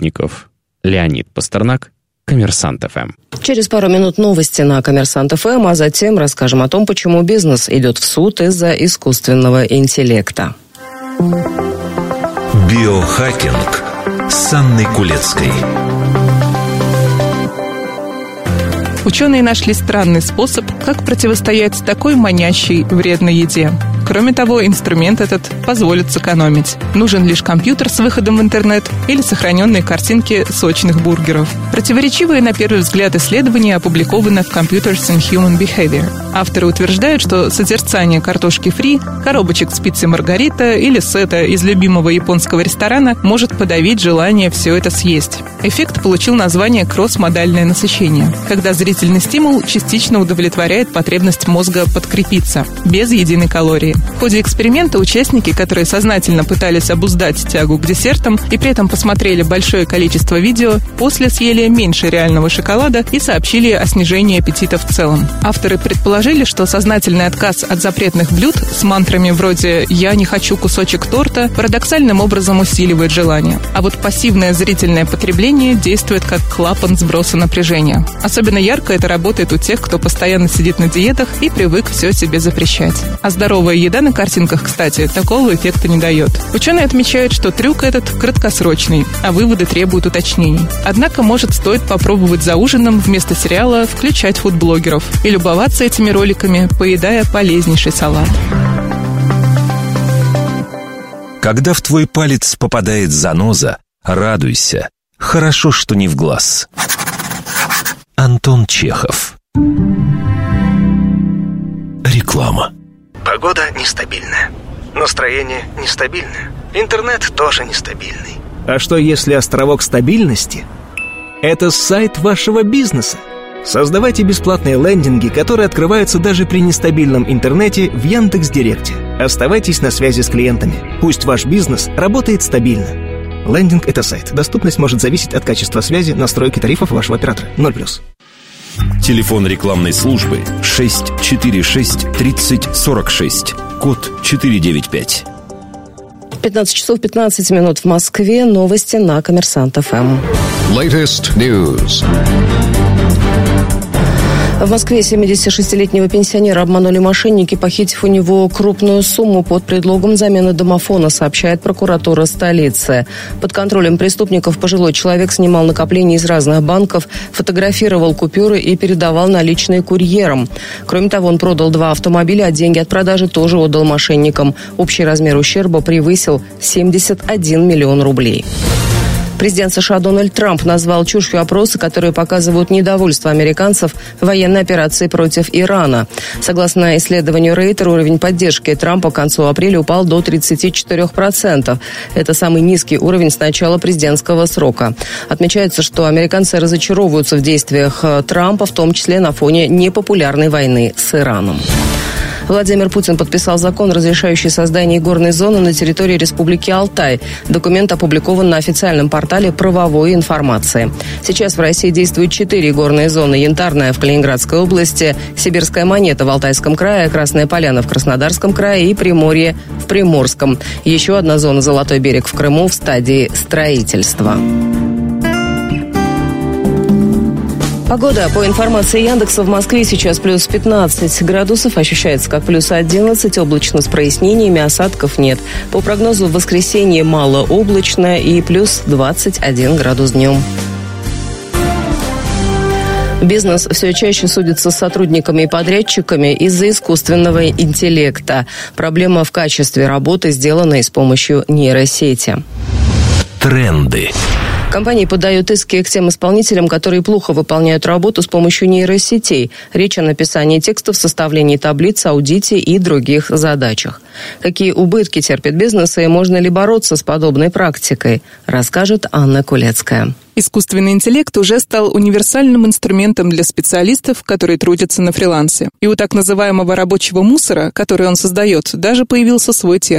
Ситников, Леонид Пастернак, Коммерсант ФМ. Через пару минут новости на Коммерсант ФМ, а затем расскажем о том, почему бизнес идет в суд из-за искусственного интеллекта. Биохакинг с Анной Кулецкой. Ученые нашли странный способ, как противостоять такой манящей вредной еде. Кроме того, инструмент этот позволит сэкономить. Нужен лишь компьютер с выходом в интернет или сохраненные картинки сочных бургеров. Противоречивые на первый взгляд исследования опубликованы в Computers and Human Behavior. Авторы утверждают, что созерцание картошки фри, коробочек с пиццей Маргарита или сета из любимого японского ресторана может подавить желание все это съесть. Эффект получил название кросс-модальное насыщение, когда зрительный стимул частично удовлетворяет потребность мозга подкрепиться, без единой калории. В ходе эксперимента участники, которые сознательно пытались обуздать тягу к десертам и при этом посмотрели большое количество видео, после съели меньше реального шоколада и сообщили о снижении аппетита в целом. Авторы предположили, что сознательный отказ от запретных блюд с мантрами вроде «я не хочу кусочек торта» парадоксальным образом усиливает желание. А вот пассивное зрительное потребление действует как клапан сброса напряжения. Особенно ярко это работает у тех, кто постоянно сидит на диетах и привык все себе запрещать. А здоровая еда на картинках, кстати, такого эффекта не дает. Ученые отмечают, что трюк этот краткосрочный, а выводы требуют уточнений. Однако, может, стоит попробовать за ужином вместо сериала включать фудблогеров и любоваться этими роликами, поедая полезнейший салат. Когда в твой палец попадает заноза, радуйся. Хорошо, что не в глаз. Антон Чехов. Реклама. Погода нестабильная. Настроение нестабильное. Интернет тоже нестабильный. А что если островок стабильности – это сайт вашего бизнеса? Создавайте бесплатные лендинги, которые открываются даже при нестабильном интернете в Яндекс.Директе. Оставайтесь на связи с клиентами. Пусть ваш бизнес работает стабильно. Лендинг – это сайт. Доступность может зависеть от качества связи, настройки тарифов вашего оператора. 0+. Телефон рекламной службы 646 30 46. Код 495. 15 часов 15 минут в Москве. Новости на Коммерсант ФМ. Latest news. В Москве 76-летнего пенсионера обманули мошенники, похитив у него крупную сумму под предлогом замены домофона, сообщает прокуратура столицы. Под контролем преступников пожилой человек снимал накопления из разных банков, фотографировал купюры и передавал наличные курьерам. Кроме того, он продал 2 автомобиля, а деньги от продажи тоже отдал мошенникам. Общий размер ущерба превысил 71 миллион рублей. Президент США Дональд Трамп назвал чушью опросы, которые показывают недовольство американцев военной операцией против Ирана. Согласно исследованию Рейтер, уровень поддержки Трампа к концу апреля упал до 34%. Это самый низкий уровень с начала президентского срока. Отмечается, что американцы разочаровываются в действиях Трампа, в том числе на фоне непопулярной войны с Ираном. Владимир Путин подписал закон, разрешающий создание горной зоны на территории Республики Алтай. Документ опубликован на официальном портале правовой информации. Сейчас в России действуют 4 горные зоны. Янтарная в Калининградской области, Сибирская Монета в Алтайском крае, Красная Поляна в Краснодарском крае и Приморье в Приморском. Еще одна зона Золотой берег в Крыму в стадии строительства. Погода. По информации Яндекса, в Москве сейчас плюс 15 градусов, ощущается как плюс 11, облачно с прояснениями, осадков нет. По прогнозу, в воскресенье малооблачно и плюс 21 градус днем. Бизнес все чаще судится с сотрудниками и подрядчиками из-за искусственного интеллекта. Проблема в качестве работы, сделанной с помощью нейросети. Тренды. Компании подают иски к тем исполнителям, которые плохо выполняют работу с помощью нейросетей. Речь о написании текстов, составлении таблиц, аудите и других задачах. Какие убытки терпит бизнес и можно ли бороться с подобной практикой, расскажет Анна Кулецкая. Искусственный интеллект уже стал универсальным инструментом для специалистов, которые трудятся на фрилансе. И у так называемого рабочего мусора, который он создает, даже появился свой термин.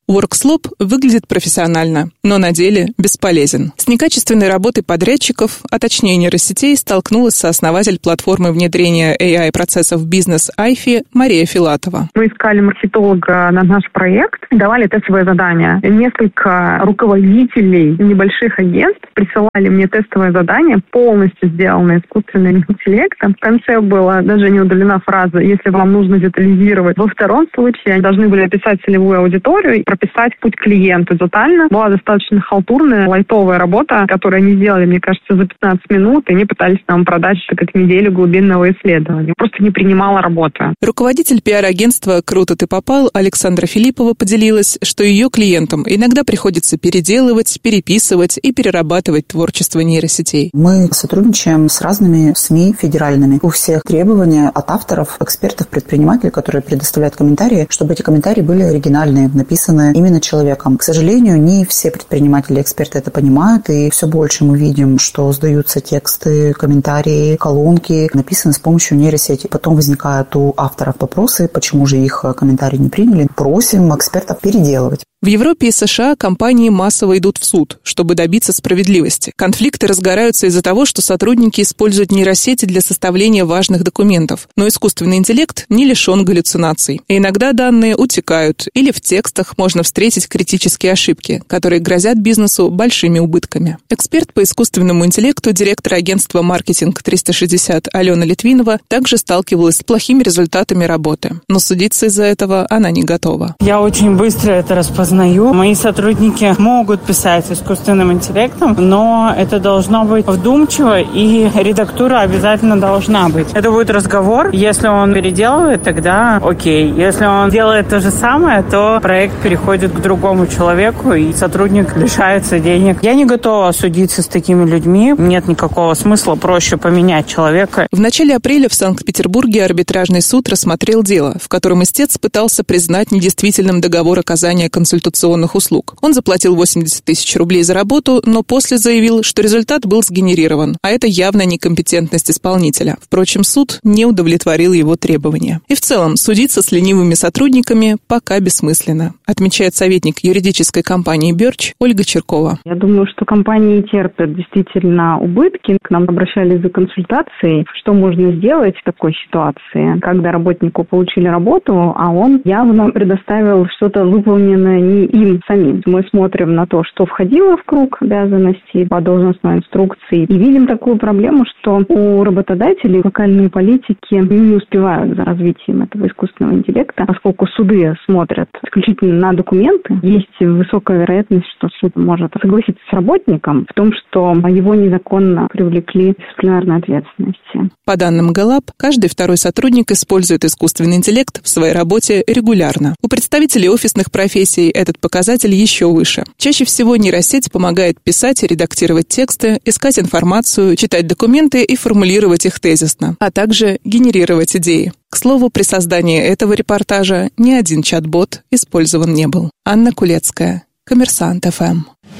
WorkSlope выглядит профессионально, но на деле бесполезен. С некачественной работой подрядчиков, а точнее нейросетей, столкнулась сооснователь платформы внедрения AI-процессов в бизнес Айфи Мария Филатова. Мы искали маркетолога на наш проект, давали тестовое задание. Несколько руководителей небольших агентств присылали мне тестовое задание, полностью сделанное искусственным интеллектом. В конце была даже не удалена фраза «если вам нужно детализировать». Во втором случае они должны были описать целевую аудиторию и прописать путь клиенту детально. Была достаточно халтурная, лайтовая работа, которую они сделали, мне кажется, за 15 минут, и они пытались нам продать это как неделю глубинного исследования. Просто не принимала работы. Руководитель пиар-агентства «Круто ты попал» Александра Филиппова поделилась, что ее клиентам иногда приходится переделывать, переписывать и перерабатывать творчество нейросетей. Мы сотрудничаем с разными СМИ федеральными. У всех требования от авторов, экспертов, предпринимателей, которые предоставляют комментарии, чтобы эти комментарии были оригинальные, написаны именно человеком. К сожалению, не все предприниматели и эксперты это понимают, и все больше мы видим, что сдаются тексты, комментарии, колонки, написаны с помощью нейросети. Потом возникают у авторов вопросы, почему же их комментарии не приняли. Просим экспертов переделывать. В Европе и США компании массово идут в суд, чтобы добиться справедливости. Конфликты разгораются из-за того, что сотрудники используют нейросети для составления важных документов. Но искусственный интеллект не лишен галлюцинаций. И иногда данные утекают, или в текстах можно встретить критические ошибки, которые грозят бизнесу большими убытками. Эксперт по искусственному интеллекту, директор агентства «Маркетинг 360» Алена Литвинова также сталкивалась с плохими результатами работы. Но судиться из-за этого она не готова. Я очень быстро это распознаю. Мои сотрудники могут писать искусственным интеллектом, но это должно быть вдумчиво, и редактура обязательно должна быть. Это будет разговор. Если он переделывает, тогда окей. Если он делает то же самое, то проект переходит к другому человеку, и сотрудник лишается денег. Я не готова судиться с такими людьми. Нет никакого смысла, проще поменять человека. В начале апреля в Санкт-Петербурге арбитражный суд рассмотрел дело, в котором истец пытался признать недействительным договор оказания консультационных услуг. Он заплатил 80 тысяч рублей за работу, но после заявил, что результат был сгенерирован, а это явно некомпетентность исполнителя. Впрочем, суд не удовлетворил его требования. И в целом, судиться с ленивыми сотрудниками пока бессмысленно, отмечает советник юридической компании «Бёрч» Ольга Черкова. Я думаю, что компании терпят действительно убытки. К нам обращались за консультацией. Что можно сделать в такой ситуации, когда работнику получили работу, а он явно предоставил что-то выполненное не им самим. Мы смотрим на то, что входило в круг обязанностей по должностной инструкции, и видим такую проблему, что у работодателей локальные политики не успевают за развитием этого искусственного интеллекта, поскольку суды смотрят исключительно на документы. Есть высокая вероятность, что суд может согласиться с работником в том, что его незаконно привлекли к дисциплинарной ответственности. По данным Гэллап, каждый второй сотрудник использует искусственный интеллект в своей работе регулярно. У представителей офисных профессий этот показатель еще выше. Чаще всего нейросеть помогает писать и редактировать тексты, искать информацию, читать документы и формулировать их тезисно, а также генерировать идеи. К слову, при создании этого репортажа ни один чат-бот использован не был. Анна Кулецкая, Коммерсант ФМ.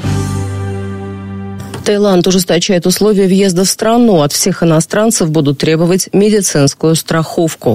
Таиланд ужесточает условия въезда в страну. От всех иностранцев будут требовать медицинскую страховку.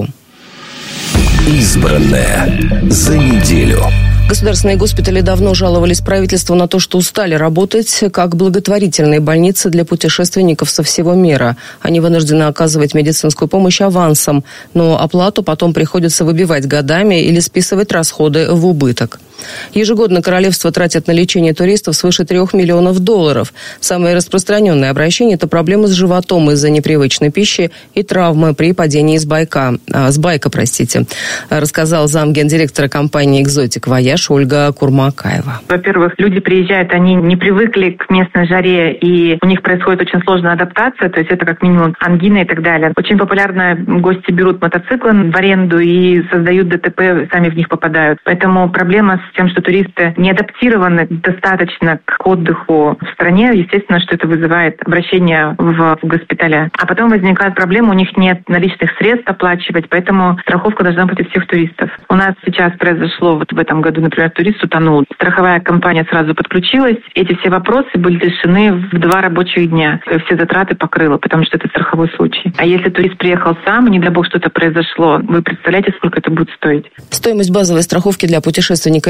Избранное за неделю. Государственные госпитали давно жаловались правительству на то, что устали работать как благотворительные больницы для путешественников со всего мира. Они вынуждены оказывать медицинскую помощь авансом, но оплату потом приходится выбивать годами или списывать расходы в убыток. Ежегодно королевство тратит на лечение туристов свыше $3 миллионов. Самое распространенное обращение – это проблемы с животом из-за непривычной пищи и травмы при падении с байка, рассказал замгендиректора компании «Экзотик Вояж» Ольга Курмакаева. Во-первых, люди приезжают, они не привыкли к местной жаре, и у них происходит очень сложная адаптация, то есть это как минимум ангина и так далее. Очень популярно гости берут мотоциклы в аренду и создают ДТП, сами в них попадают. Поэтому проблема с тем, что туристы не адаптированы достаточно к отдыху в стране, естественно, что это вызывает обращение в госпиталя. А потом возникает проблема, у них нет наличных средств оплачивать, поэтому страховка должна быть у всех туристов. У нас сейчас произошло в этом году, например, турист утонул. Страховая компания сразу подключилась. Эти все вопросы были решены в 2 рабочих дня. Все затраты покрыла, потому что это страховой случай. А если турист приехал сам, не дай бог что-то произошло, вы представляете, сколько это будет стоить? Стоимость базовой страховки для путешественника из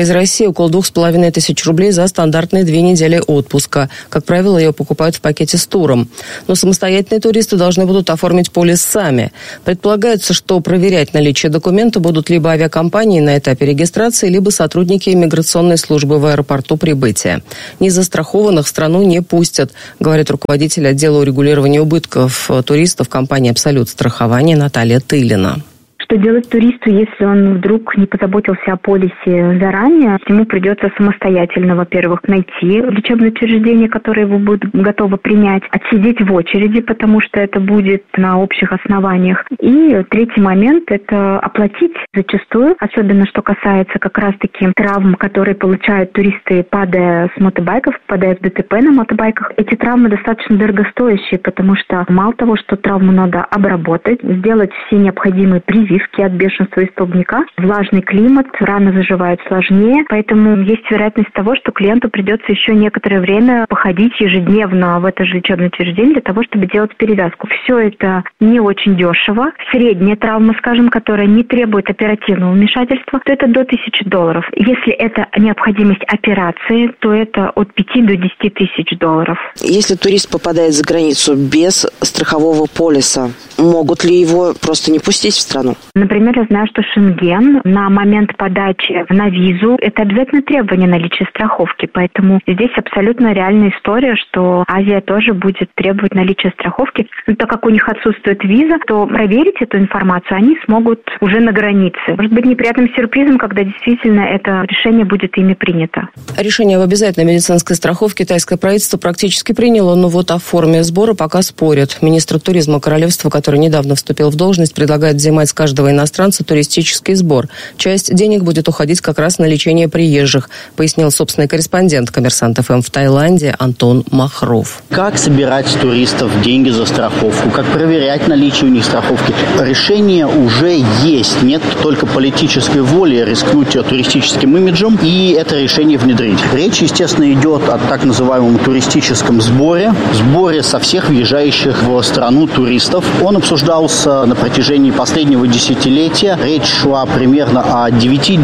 из России около 2500 рублей за стандартные 2 недели отпуска. Как правило, ее покупают в пакете с туром. Но самостоятельные туристы должны будут оформить полис сами. Предполагается, что проверять наличие документа будут либо авиакомпании на этапе регистрации, либо сотрудники иммиграционной службы в аэропорту прибытия. Незастрахованных в страну не пустят, говорит руководитель отдела урегулирования убытков туристов компании «Абсолют страхования» Наталья Тылина. Что делать туристу, если он вдруг не позаботился о полисе заранее? Ему придется самостоятельно, во-первых, найти лечебное учреждение, которое его будет готово принять, отсидеть в очереди, потому что это будет на общих основаниях. И третий момент – это оплатить зачастую, особенно что касается как раз-таки травм, которые получают туристы, падая с мотобайков, попадая в ДТП на мотобайках. Эти травмы достаточно дорогостоящие, потому что мало того, что травму надо обработать, сделать все необходимые прививки от бешенства и столбняка, влажный климат, раны заживают сложнее, поэтому есть вероятность того, что клиенту придется еще некоторое время походить ежедневно в это же лечебное учреждение для того, чтобы делать перевязку. Все это не очень дешево. Средняя травма, скажем, которая не требует оперативного вмешательства, то это до $1000. Если это необходимость операции, то это от 5 до 10 тысяч долларов. Если турист попадает за границу без страхового полиса, могут ли его просто не пустить в страну? Например, я знаю, что Шенген на момент подачи на визу – это обязательно требование наличия страховки. Поэтому здесь абсолютно реальная история, что Азия тоже будет требовать наличия страховки. Но так как у них отсутствует виза, то проверить эту информацию они смогут уже на границе. Может быть неприятным сюрпризом, когда действительно это решение будет ими принято. Решение об обязательной медицинской страховке тайское правительство практически приняло, но вот о форме сбора пока спорят. Министр туризма королевства, который недавно вступил в должность, предлагает взимать с каждого иностранца туристический сбор. Часть денег будет уходить как раз на лечение приезжих, пояснил собственный корреспондент «Коммерсант ФМ» в Таиланде Антон Махров. Как собирать с туристов деньги за страховку, как проверять наличие у них страховки. Решение уже есть. Нет только политической воли рискнуть туристическим имиджем и это решение внедрить. Речь, естественно, идет о так называемом туристическом сборе со всех въезжающих в страну туристов. Он обсуждался на протяжении последнего десятилетия. Речь шла примерно о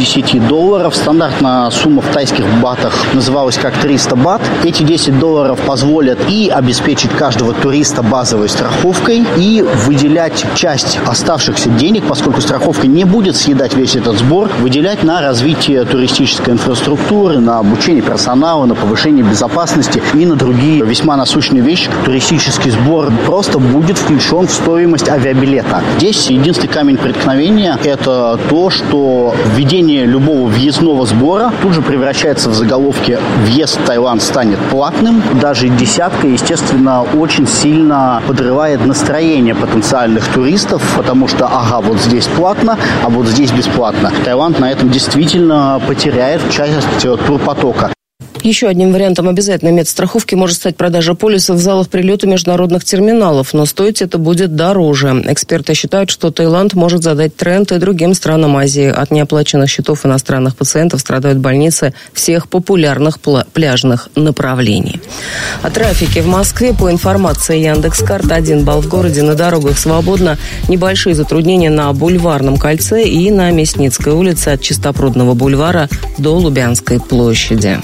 $9-10. Стандартная сумма в тайских батах называлась как 300 бат. Эти $10 позволят и обеспечить каждого туриста базовой страховкой, и выделять часть оставшихся денег, поскольку страховка не будет съедать весь этот сбор, выделять на развитие туристической инфраструктуры, на обучение персонала, на повышение безопасности и на другие весьма насущные вещи. Туристический сбор просто будет включен в стоимость авиабилета. Здесь единственный камень преткновения – это то, что введение любого въездного сбора тут же превращается в заголовке «Въезд в Таиланд станет платным». Даже десятка, естественно, очень сильно подрывает настроение потенциальных туристов, потому что, вот здесь платно, а вот здесь бесплатно. Таиланд на этом действительно потеряет часть турпотока. Еще одним вариантом обязательной медстраховки может стать продажа полисов в залах прилета международных терминалов, но стоить это будет дороже. Эксперты считают, что Таиланд может задать тренд и другим странам Азии. От неоплаченных счетов иностранных пациентов страдают больницы всех популярных пляжных направлений. О трафике в Москве по информации Яндекс.Карт 1 балл в городе, на дорогах свободно. Небольшие затруднения на Бульварном кольце и на Мясницкой улице от Чистопрудного бульвара до Лубянской площади.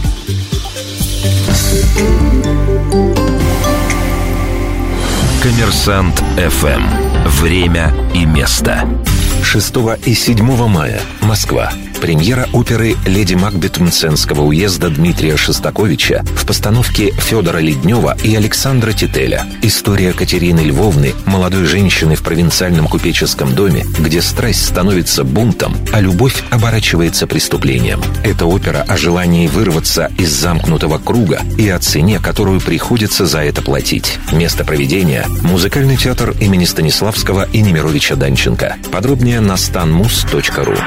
Коммерсант ФМ. Время и место. 6 и 7 мая. Москва. Премьера оперы «Леди Макбет» Мценского уезда Дмитрия Шостаковича в постановке Федора Леднева и Александра Тителя. История Катерины Львовны, молодой женщины в провинциальном купеческом доме, где страсть становится бунтом, а любовь оборачивается преступлением. Это опера о желании вырваться из замкнутого круга и о цене, которую приходится за это платить. Место проведения – музыкальный театр имени Станиславского и Немировича Данченко. Подробнее на stanmus.ru.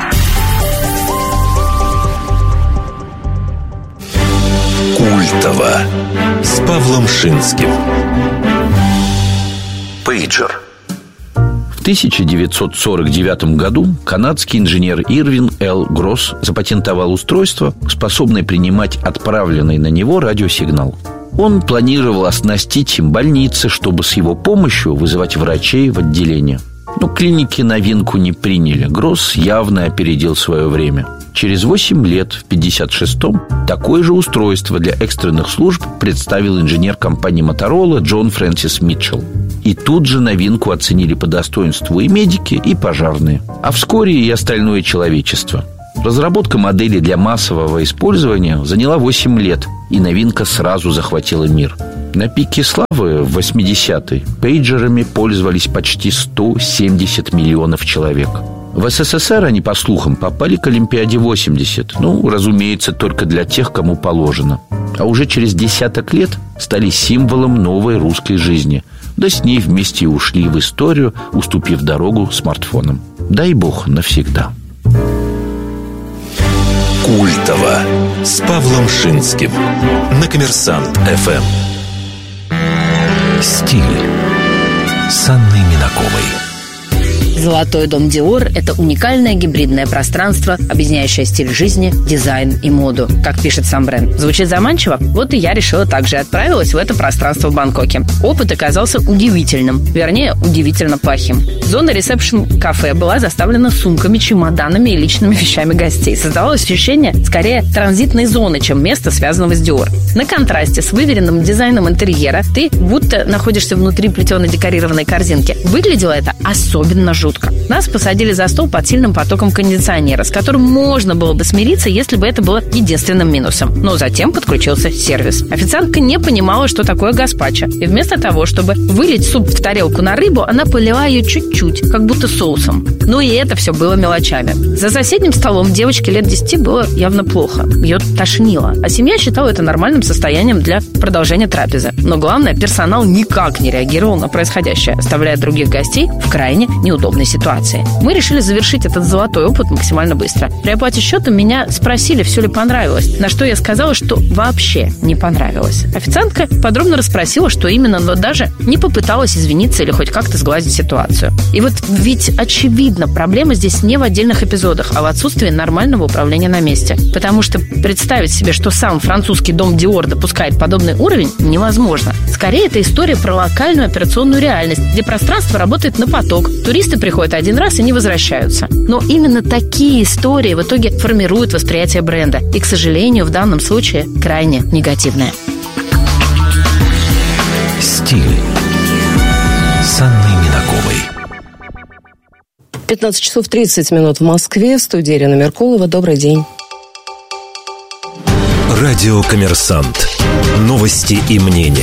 Культово с Павлом Шинским. Пейджер. В 1949 году канадский инженер Ирвин Л. Гросс запатентовал устройство, способное принимать отправленный на него радиосигнал. Он планировал оснастить им больницы, чтобы с его помощью вызывать врачей в отделение. Но клиники новинку не приняли. Гросс явно опередил свое время. Через 8 лет, в 1956-м, такое же устройство для экстренных служб представил инженер компании Motorola Джон Фрэнсис Митчелл. И тут же новинку оценили по достоинству и медики, и пожарные. А вскоре и остальное человечество. Разработка модели для массового использования заняла 8 лет, и новинка сразу захватила мир. На пике славы в 80-е пейджерами пользовались почти 170 миллионов человек. В СССР они, по слухам, попали к Олимпиаде 80. Разумеется, только для тех, кому положено. А уже через десяток лет стали символом новой русской жизни. Да с ней вместе и ушли в историю, уступив дорогу смартфонам. Дай бог навсегда. Культово с Павлом Шинским на Коммерсант ФМ. Стиль с Анной Минаковой. Золотой дом Диор – это уникальное гибридное пространство, объединяющее стиль жизни, дизайн и моду, как пишет сам бренд. Звучит заманчиво? Вот и я решила также отправилась в это пространство в Бангкоке. Опыт оказался удивительным, вернее, удивительно плохим. Зона ресепшн-кафе была заставлена сумками, чемоданами и личными вещами гостей. Создавалось ощущение, скорее, транзитной зоны, чем места, связанного с Диор. На контрасте с выверенным дизайном интерьера ты будто находишься внутри плетеной декорированной корзинки. Выглядело это особенно жутко. Нас посадили за стол под сильным потоком кондиционера, с которым можно было бы смириться, если бы это было единственным минусом. Но затем подключился сервис. Официантка не понимала, что такое гаспачо. И вместо того, чтобы вылить суп в тарелку на рыбу, она полила ее чуть-чуть, как будто соусом. Но и это все было мелочами. За соседним столом девочке лет 10 было явно плохо. Ее тошнило. А семья считала это нормальным состоянием для продолжения трапезы. Но главное, персонал никак не реагировал на происходящее, оставляя других гостей в крайне неудобной ситуации. Мы решили завершить этот золотой опыт максимально быстро. При оплате счета меня спросили, все ли понравилось, на что я сказала, что вообще не понравилось. Официантка подробно расспросила, что именно, но даже не попыталась извиниться или хоть как-то сгладить ситуацию. И вот ведь очевидно, проблема здесь не в отдельных эпизодах, а в отсутствии нормального управления на месте. Потому что представить себе, что сам французский дом Диор допускает подобный уровень, невозможно. Скорее, это история про локальную операционную реальность, где пространство работает на поток. Туристы приходят один раз и не возвращаются. Но именно такие истории в итоге формируют восприятие бренда. И, к сожалению, в данном случае крайне негативное. Стиль с Анной Минаковой. 15 часов 30 минут в Москве. В студии Ирина Меркулова. Добрый день. Радио «Коммерсант». Новости и мнения.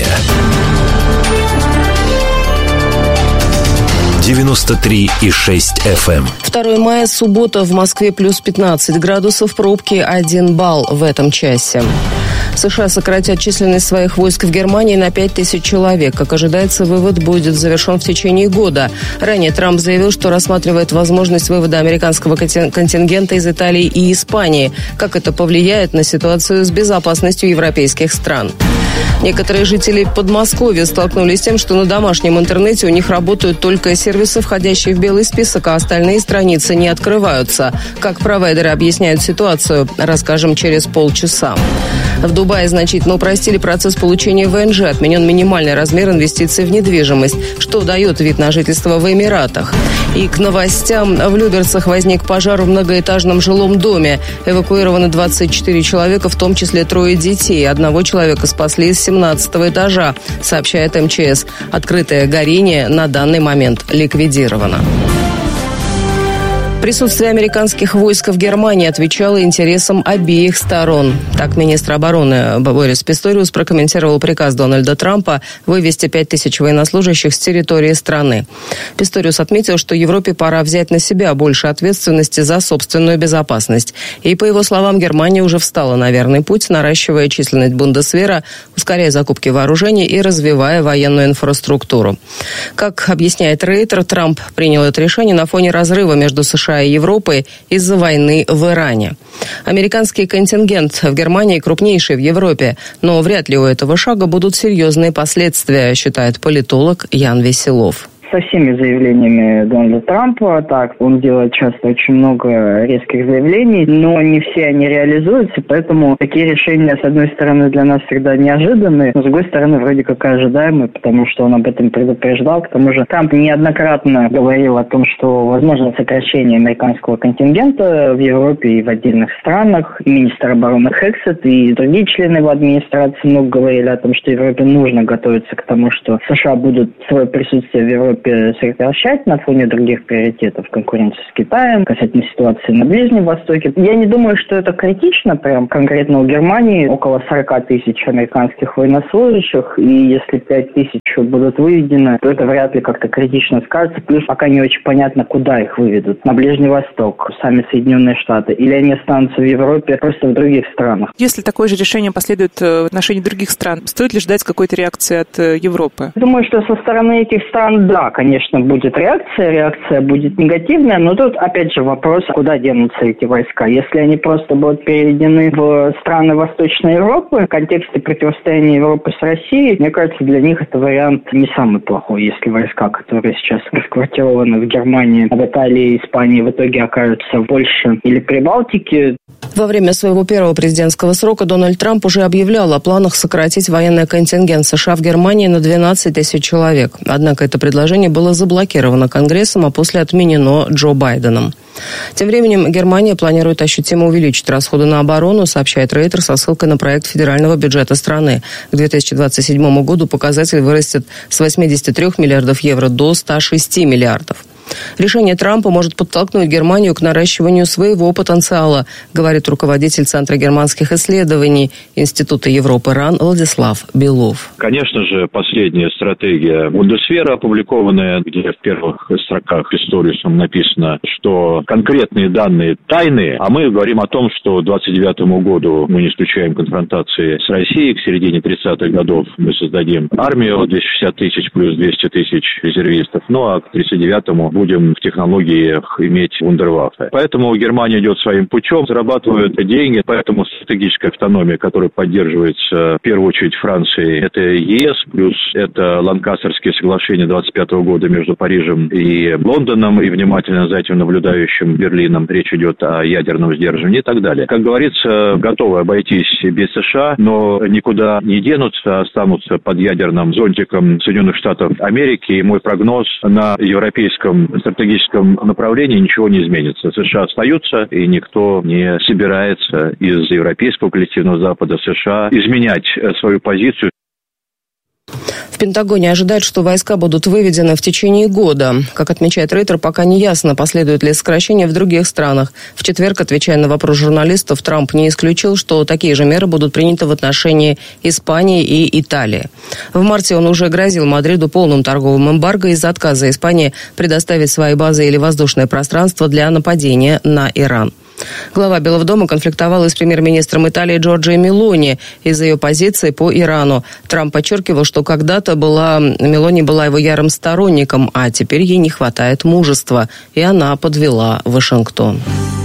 93,6 FM. 2 мая, суббота, в Москве плюс 15 градусов, пробки 1 балл в этом часе. США сократят численность своих войск в Германии на 5000 человек. Как ожидается, вывод будет завершен в течение года. Ранее Трамп заявил, что рассматривает возможность вывода американского контингента из Италии и Испании. Как это повлияет на ситуацию с безопасностью европейских стран? Некоторые жители Подмосковья столкнулись с тем, что на домашнем интернете у них работают только сервисы, входящие в белый список, а остальные страницы не открываются. Как провайдеры объясняют ситуацию, расскажем через полчаса. В Дубае значительно упростили процесс получения ВНЖ. Отменен минимальный размер инвестиций в недвижимость, что дает вид на жительство в Эмиратах. И к новостям. В Люберцах возник пожар в многоэтажном жилом доме. Эвакуированы 24 человека, в том числе 3 детей. Одного человека спасли с 17-го этажа, сообщает МЧС. Открытое горение на данный момент ликвидировано. Присутствие американских войск в Германии отвечало интересам обеих сторон. Так министр обороны Борис Писториус прокомментировал приказ Дональда Трампа вывести 5000 военнослужащих с территории страны. Писториус отметил, что Европе пора взять на себя больше ответственности за собственную безопасность. И, по его словам, Германия уже встала на верный путь, наращивая численность бундесвера, ускоряя закупки вооружений и развивая военную инфраструктуру. Как объясняет Рейтер, Трамп принял это решение на фоне разрыва между США и Европой из-за войны в Иране. Американский контингент в Германии крупнейший в Европе, но вряд ли у этого шага будут серьезные последствия, считает политолог Ян Веселов. со всеми заявлениями Дональда Трампа. Так, он делает часто очень много резких заявлений, но не все они реализуются, поэтому такие решения, с одной стороны, для нас всегда неожиданные, но с другой стороны, вроде как и ожидаемые, потому что он об этом предупреждал. К тому же Трамп неоднократно говорил о том, что возможно сокращение американского контингента в Европе и в отдельных странах. И министр обороны Хексет и другие члены его администрации много говорили о том, что Европе нужно готовиться к тому, что США будут свое присутствие в Европе сокращать на фоне других приоритетов, конкуренции с Китаем, касательно ситуации на Ближнем Востоке. Я не думаю, что это критично, прям конкретно у Германии около 40 тысяч американских военнослужащих, и если 5 тысяч будут выведены, то это вряд ли как-то критично скажется, плюс пока не очень понятно, куда их выведут. На Ближний Восток, сами Соединенные Штаты, или они останутся в Европе, просто в других странах. Если такое же решение последует в отношении других стран, стоит ли ждать какой-то реакции от Европы? Думаю, что со стороны этих стран, да, конечно, будет реакция будет негативная, но тут, опять же, вопрос, куда денутся эти войска. Если они просто будут переведены в страны Восточной Европы, в контексте противостояния Европы с Россией, мне кажется, для них это вариант не самый плохой, если войска, которые сейчас расквартированы в Германии, в Италии и Испании, в итоге окажутся в Польше или Прибалтике. Во время своего первого президентского срока Дональд Трамп уже объявлял о планах сократить военный контингент США в Германии на 12 тысяч человек. Однако это предложение было заблокировано Конгрессом, а после отменено Джо Байденом. Тем временем Германия планирует ощутимо увеличить расходы на оборону, сообщает Рейтер со ссылкой на проект федерального бюджета страны. К 2027 году показатель вырастет с 83 миллиардов евро до 106 миллиардов. Решение Трампа может подтолкнуть Германию к наращиванию своего потенциала, говорит руководитель Центра германских исследований Института Европы РАН Владислав Белов. Конечно же, последняя стратегия Бундесвера, опубликованная, где в первых строках истории написано, что конкретные данные тайные, а мы говорим о том, что к 2029 году мы не исключаем конфронтации с Россией, к середине 30-х годов мы создадим армию 260 тысяч плюс 200 тысяч резервистов, ну а к 39-му будем в технологиях иметь вундерваффе. Поэтому Германия идет своим путем, зарабатывает деньги, поэтому стратегическая автономия, которая поддерживается в первую очередь Францией, это ЕС, плюс это Ланкастерские соглашения 25 года между Парижем и Лондоном, и внимательно за этим наблюдающим Берлином. Речь идет о ядерном сдерживании и так далее. Как говорится, готовы обойтись без США, но никуда не денутся, останутся под ядерным зонтиком Соединенных Штатов Америки. И мой прогноз: на европейском стратегическом направлении ничего не изменится. США остаются, и никто не собирается из европейского коллективного Запада США изменять свою позицию. В Пентагоне ожидают, что войска будут выведены в течение года. Как отмечает Рейтер, пока не ясно, последует ли сокращение в других странах. В четверг, отвечая на вопрос журналистов, Трамп не исключил, что такие же меры будут приняты в отношении Испании и Италии. В марте он уже грозил Мадриду полным торговым эмбарго из-за отказа Испании предоставить свои базы или воздушное пространство для нападения на Иран. Глава Белого дома конфликтовала с премьер-министром Италии Джорджией Мелони из-за ее позиции по Ирану. Трамп подчеркивал, что когда-то Мелони была его ярым сторонником, а теперь ей не хватает мужества, и она подвела Вашингтон.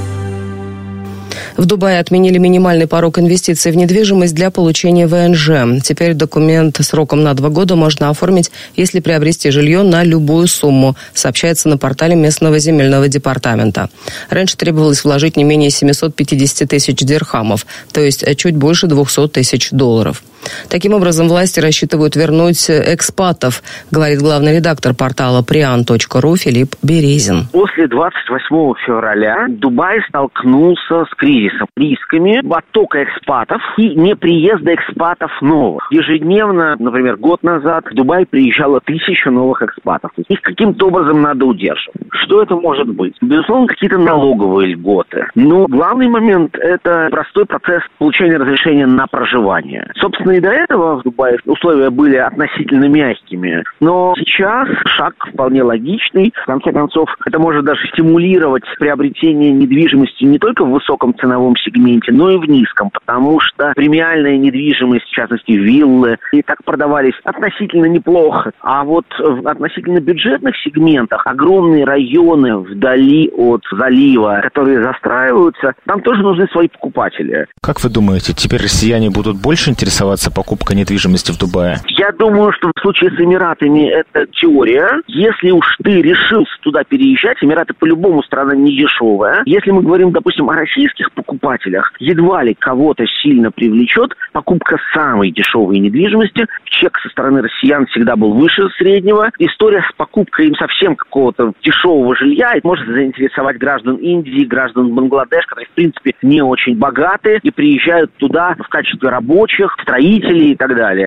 В Дубае отменили минимальный порог инвестиций в недвижимость для получения ВНЖ. Теперь документ сроком на 2 года можно оформить, если приобрести жилье на любую сумму, сообщается на портале местного земельного департамента. Раньше требовалось вложить не менее 750 тысяч дирхамов, то есть чуть больше 200 тысяч долларов. Таким образом, власти рассчитывают вернуть экспатов, говорит главный редактор портала prian.ru Филипп Березин. После 28 февраля Дубай столкнулся с кризисом, рисками оттока экспатов и неприезда экспатов новых. Ежедневно, например, год назад в Дубай приезжало 1000 новых экспатов. Их каким-то образом надо удерживать. Что это может быть? Безусловно, какие-то налоговые льготы. Но главный момент – это простой процесс получения разрешения на проживание. Собственно, и до этого в Дубае условия были относительно мягкими. Но сейчас шаг вполне логичный. В конце концов, это может даже стимулировать приобретение недвижимости не только в высоком ценовом сегменте, но и в низком. Потому что премиальная недвижимость, в частности виллы, и так продавались относительно неплохо. А вот в относительно бюджетных сегментах огромные районы вдали от залива, которые застраиваются, там тоже нужны свои покупатели. Как вы думаете, теперь россияне будут больше интересоваться продолжаться покупка недвижимости в Дубае? Я думаю, что в случае с Эмиратами это теория. Если уж ты решился туда переезжать, Эмираты по-любому страна не дешевая. Если мы говорим, допустим, о российских покупателях, едва ли кого-то сильно привлечет покупка самой дешевой недвижимости. Чек со стороны россиян всегда был выше среднего. История с покупкой им совсем какого-то дешевого жилья может заинтересовать граждан Индии, граждан Бангладеш, которые, в принципе, не очень богаты и приезжают туда в качестве рабочих, строителей и так далее.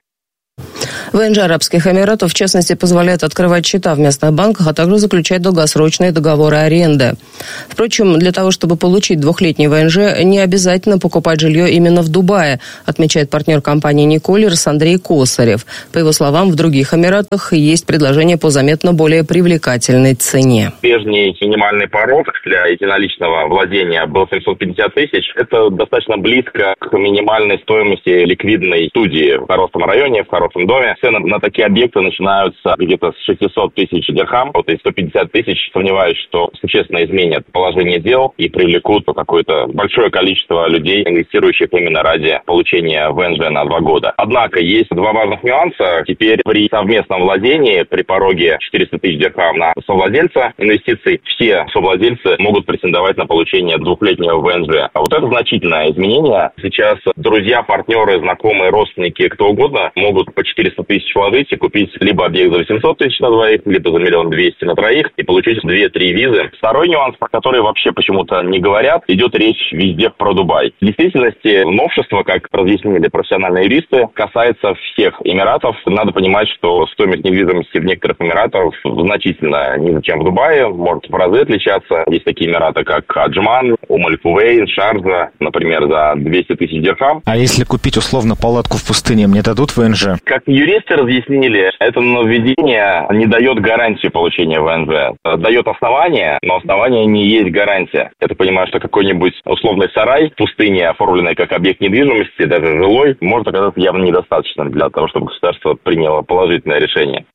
ВНЖ Арабских Эмиратов, в частности, позволяет открывать счета в местных банках, а также заключать долгосрочные договоры аренды. Впрочем, для того, чтобы получить двухлетний ВНЖ, не обязательно покупать жилье именно в Дубае, отмечает партнер компании «Николерс» Андрей Косарев. По его словам, в других Эмиратах есть предложение по заметно более привлекательной цене. Прежний минимальный порог для единоличного владения был 750 тысяч. Это достаточно близко к минимальной стоимости ликвидной студии в хорошем районе, в хорошем доме. Цены на такие объекты начинаются где-то с 600 тысяч дирхам. Вот и 150 тысяч, сомневаюсь, что существенно изменят положение дел и привлекут какое-то большое количество людей, инвестирующих именно ради получения ВНЖ на 2 года. Однако есть два важных нюанса. Теперь при совместном владении, при пороге 400 тысяч дирхам на совладельца инвестиций, все совладельцы могут претендовать на получение двухлетнего ВНЖ. А вот это значительное изменение. Сейчас друзья, партнеры, знакомые, родственники, кто угодно могут по 400 тысяч вложить и купить либо объект за 800 тысяч на двоих, либо за 1 200 000 на троих и получить 2-3 визы. Второй нюанс, про который вообще почему-то не говорят, идет речь везде про Дубай. В действительности новшество, как разъяснили профессиональные юристы, касается всех Эмиратов. Надо понимать, что стоимость недвижимости в некоторых Эмиратах значительно ниже, чем в Дубае, может в разы отличаться. Есть такие Эмираты, как Аджман, Ум-аль-Кувейн, Шарджа, например, за 200 тысяч дирхам. А если купить условно палатку в пустыне, мне дадут ВНЖ? Как юристы разъяснили, это нововведение не дает гарантии получения ВНЖ. Дает основание, но основание не есть гарантия. Я понимаю, что какой-нибудь условный сарай в пустыне, оформленный как объект недвижимости, даже жилой, может оказаться явно недостаточным для того, чтобы государство приняло положительное решение.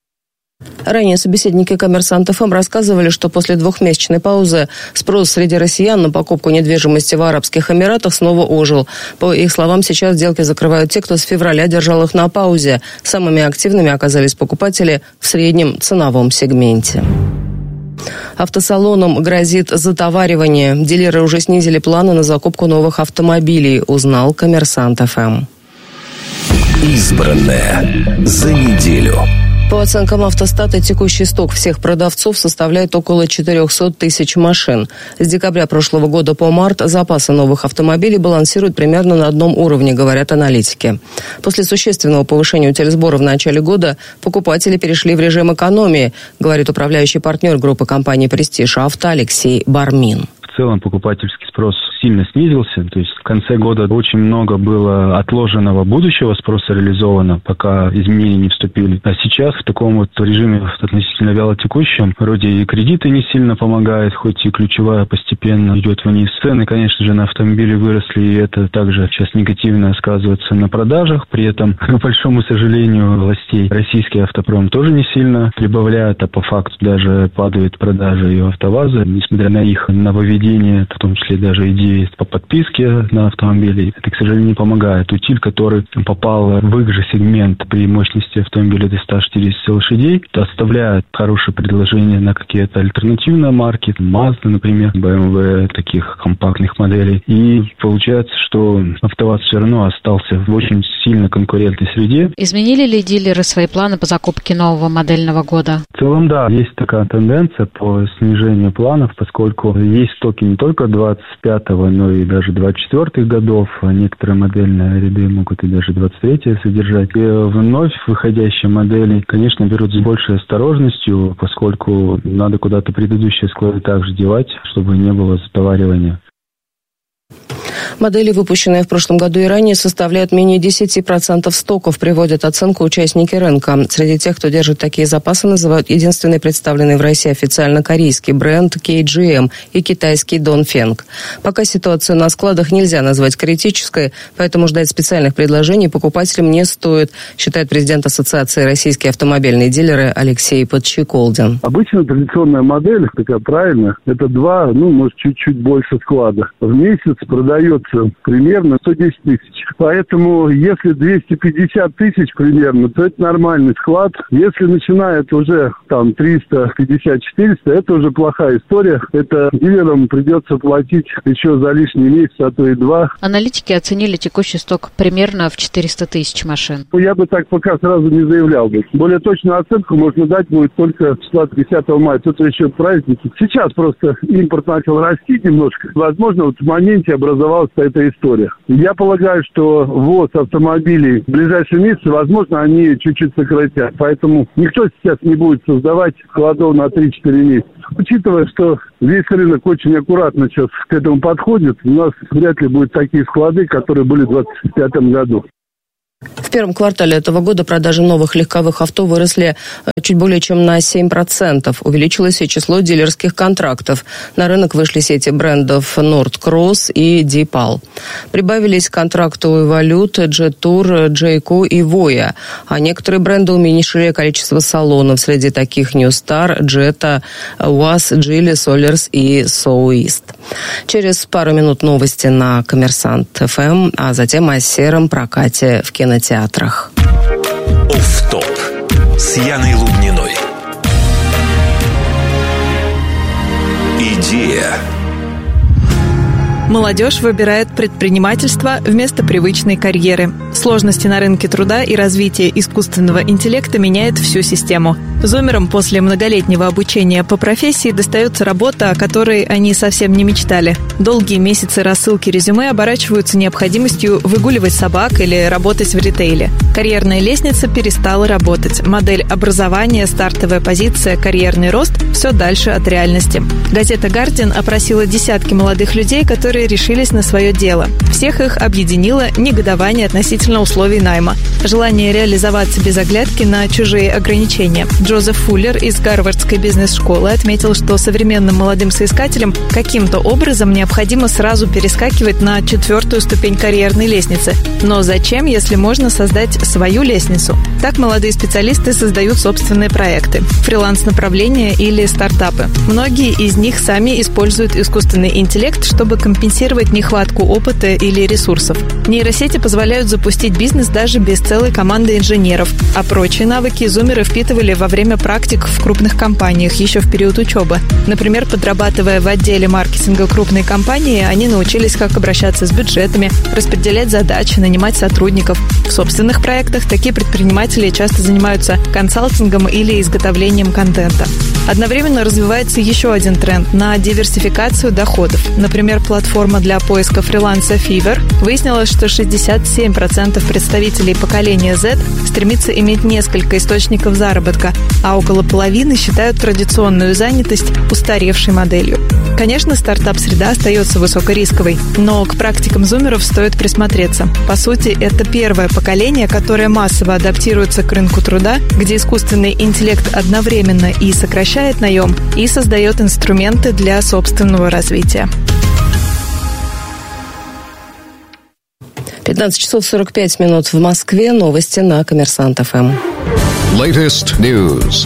Ранее собеседники «Коммерсант ФМ» рассказывали, что после двухмесячной паузы спрос среди россиян на покупку недвижимости в Арабских Эмиратах снова ожил. По их словам, сейчас сделки закрывают те, кто с февраля держал их на паузе. Самыми активными оказались покупатели в среднем ценовом сегменте. Автосалонам грозит затоваривание. Дилеры уже снизили планы на закупку новых автомобилей, узнал «Коммерсант ФМ». Избранное за неделю. По оценкам Автостата, текущий сток всех продавцов составляет около 400 тысяч машин. С декабря прошлого года по март запасы новых автомобилей балансируют примерно на одном уровне, говорят аналитики. После существенного повышения утилизбора в начале года покупатели перешли в режим экономии, говорит управляющий партнер группы компании «Престиж Авто» Алексей Бармин. В целом покупательский спрос сильно снизился, то есть в конце года очень много было отложенного будущего спроса реализовано, пока изменения не вступили. А сейчас в таком вот режиме относительно вялотекущем, вроде и кредиты не сильно помогают, хоть и ключевая постепенно идет вниз. Цены, конечно же, на автомобили выросли, и это также сейчас негативно сказывается на продажах. При этом, к большому сожалению, властей российский автопром тоже не сильно прибавляет, а по факту даже падают продажи и АвтоВАЗа, несмотря на их нововведение, в том числе даже идеи по подписке на автомобили. Это, к сожалению, не помогает. Утиль, который попал в их же сегмент при мощности автомобиля до 160 лошадей, оставляет хорошее предложение на какие-то альтернативные марки, Mazda, например, BMW, таких компактных моделей. И получается, что АвтоВАЗ все равно остался в очень сильно конкурентной среде. Изменили ли дилеры свои планы по закупке нового модельного года? В целом, да, есть такая тенденция по снижению планов, поскольку есть стоки не только 25-го, но и даже 24-х годов. Некоторые модельные ряды могут и даже 23-е содержать. И вновь выходящие модели, конечно, берут с большей осторожностью, поскольку надо куда-то предыдущие склады также девать, чтобы не было затоваривания. Модели, выпущенные в прошлом году и ранее, составляют менее 10% стоков, приводят оценку участники рынка. Среди тех, кто держит такие запасы, называют единственный представленный в России официально корейский бренд KGM и китайский Dongfeng. Пока ситуацию на складах нельзя назвать критической, поэтому ждать специальных предложений покупателям не стоит, считает президент Ассоциации «Российские автомобильные дилеры» Алексей Подчеколдин. Обычно традиционная модель, такая правильная, это 2, может чуть-чуть больше склада. В месяц продается продается примерно 110 тысяч. Поэтому, если 250 тысяч примерно, то это нормальный склад. Если начинает уже там 350-400, это уже плохая история. Это дилерам придется платить еще за лишний месяц, а то и 2. Аналитики оценили текущий сток примерно в 400 тысяч машин. Я бы так пока сразу не заявлял бы. Более точную оценку можно дать будет только числа 10 мая. Тут еще праздники. Сейчас просто импорт начал расти немножко. Возможно, вот в моменте образовалась эта история. Я полагаю, что ввоз автомобилей в ближайшие месяцы, возможно, они чуть-чуть сократят. Поэтому никто сейчас не будет создавать складов на 3-4 месяца. Учитывая, что весь рынок очень аккуратно сейчас к этому подходит, у нас вряд ли будут такие склады, которые были в 2025 году. В первом квартале этого года продажи новых легковых авто выросли чуть более чем на 7%. Увеличилось и число дилерских контрактов. На рынок вышли сети брендов Nord Cross и Deepal. Прибавились контракты у Evolute, Jetour, Jayco и Voya. А некоторые бренды уменьшили количество салонов. Среди таких New Star, Jetta, UAZ, Geely, Solers и Soueast. Через пару минут новости на Коммерсант ФМ, а затем о сером прокате в кинотеатрах. Офф-топ с Яной Лубниной. Идея. Молодежь выбирает предпринимательство вместо привычной карьеры. Сложности на рынке труда и развитие искусственного интеллекта меняет всю систему. Зумерам после многолетнего обучения по профессии достается работа, о которой они совсем не мечтали. Долгие месяцы рассылки резюме оборачиваются необходимостью выгуливать собак или работать в ритейле. Карьерная лестница перестала работать. Модель образования, стартовая позиция, карьерный рост – все дальше от реальности. Газета «Гардиан» опросила десятки молодых людей, которые решились на свое дело. Всех их объединило негодование относительно условий найма, желание реализоваться без оглядки на чужие ограничения. Джозеф Фуллер из Гарвардской бизнес-школы отметил, что современным молодым соискателям каким-то образом необходимо сразу перескакивать на 4-ю ступень карьерной лестницы. Но зачем, если можно создать свою лестницу? Так молодые специалисты создают собственные проекты, фриланс-направления или стартапы. Многие из них сами используют искусственный интеллект, чтобы компенсировать нехватку опыта или ресурсов. Нейросети позволяют запустить бизнес даже без целой команды инженеров, а прочие навыки зумеры впитывали во время практик в крупных компаниях еще в период учебы. Например, подрабатывая в отделе маркетинга крупной компании, они научились, как обращаться с бюджетами, распределять задачи, нанимать сотрудников. В собственных проектах такие предприниматели часто занимаются консалтингом или изготовлением контента. Одновременно развивается еще один тренд на диверсификацию доходов. Например, платформа для поиска фриланса Fiverr выяснила, что 67% представителей поколения Z стремится иметь несколько источников заработка, а около половины считают традиционную занятость устаревшей моделью. Конечно, стартап-среда остается высокорисковой, но к практикам зумеров стоит присмотреться. По сути, это первое поколение, которое массово адаптируется к рынку труда, где искусственный интеллект одновременно и сокращает наем, и создает инструменты для собственного развития. 15 часов 45 минут в Москве. Новости на Коммерсант ФМ. Latest news.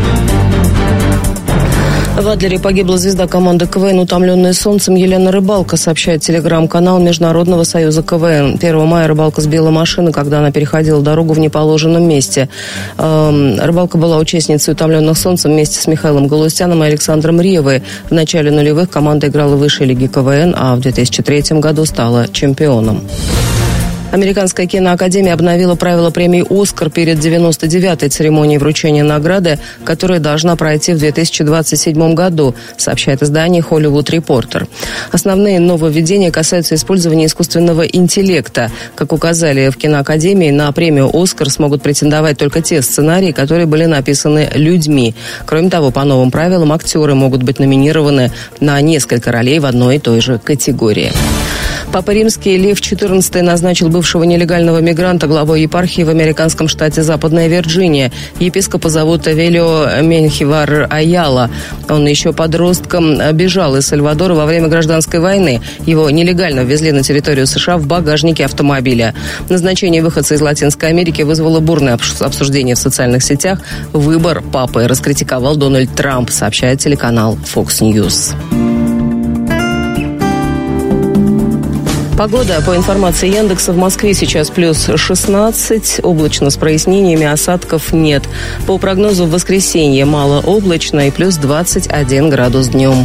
В Адлере погибла звезда команды КВН «Утомленные солнцем» Елена Рыбалко, сообщает телеграм-канал Международного союза КВН. 1 мая Рыбалко сбила машину, когда она переходила дорогу в неположенном месте. Рыбалко была участницей «Утомленных солнцем» вместе с Михаилом Галустяном и Александром Ревой. В начале нулевых команда играла в высшей лиге КВН, а в 2003 году стала чемпионом. Американская киноакадемия обновила правила премии «Оскар» перед 99-й церемонией вручения награды, которая должна пройти в 2027 году, сообщает издание «Hollywood Reporter». Основные нововведения касаются использования искусственного интеллекта. Как указали в киноакадемии, на премию «Оскар» смогут претендовать только те сценарии, которые были написаны людьми. Кроме того, по новым правилам, актеры могут быть номинированы на несколько ролей в одной и той же категории. Папа Римский Лев XIV назначил бывшего нелегального мигранта главой епархии в американском штате Западная Вирджиния. Епископа зовут Велио Менхивар Аяла. Он еще подростком бежал из Сальвадора во время гражданской войны. Его нелегально ввезли на территорию США в багажнике автомобиля. Назначение выходца из Латинской Америки вызвало бурное обсуждение в социальных сетях. Выбор папы раскритиковал Дональд Трамп, сообщает телеканал Fox News. Погода. По информации Яндекса, в Москве сейчас плюс 16, облачно с прояснениями, осадков нет. По прогнозу, в воскресенье малооблачно и плюс 21 градус днем.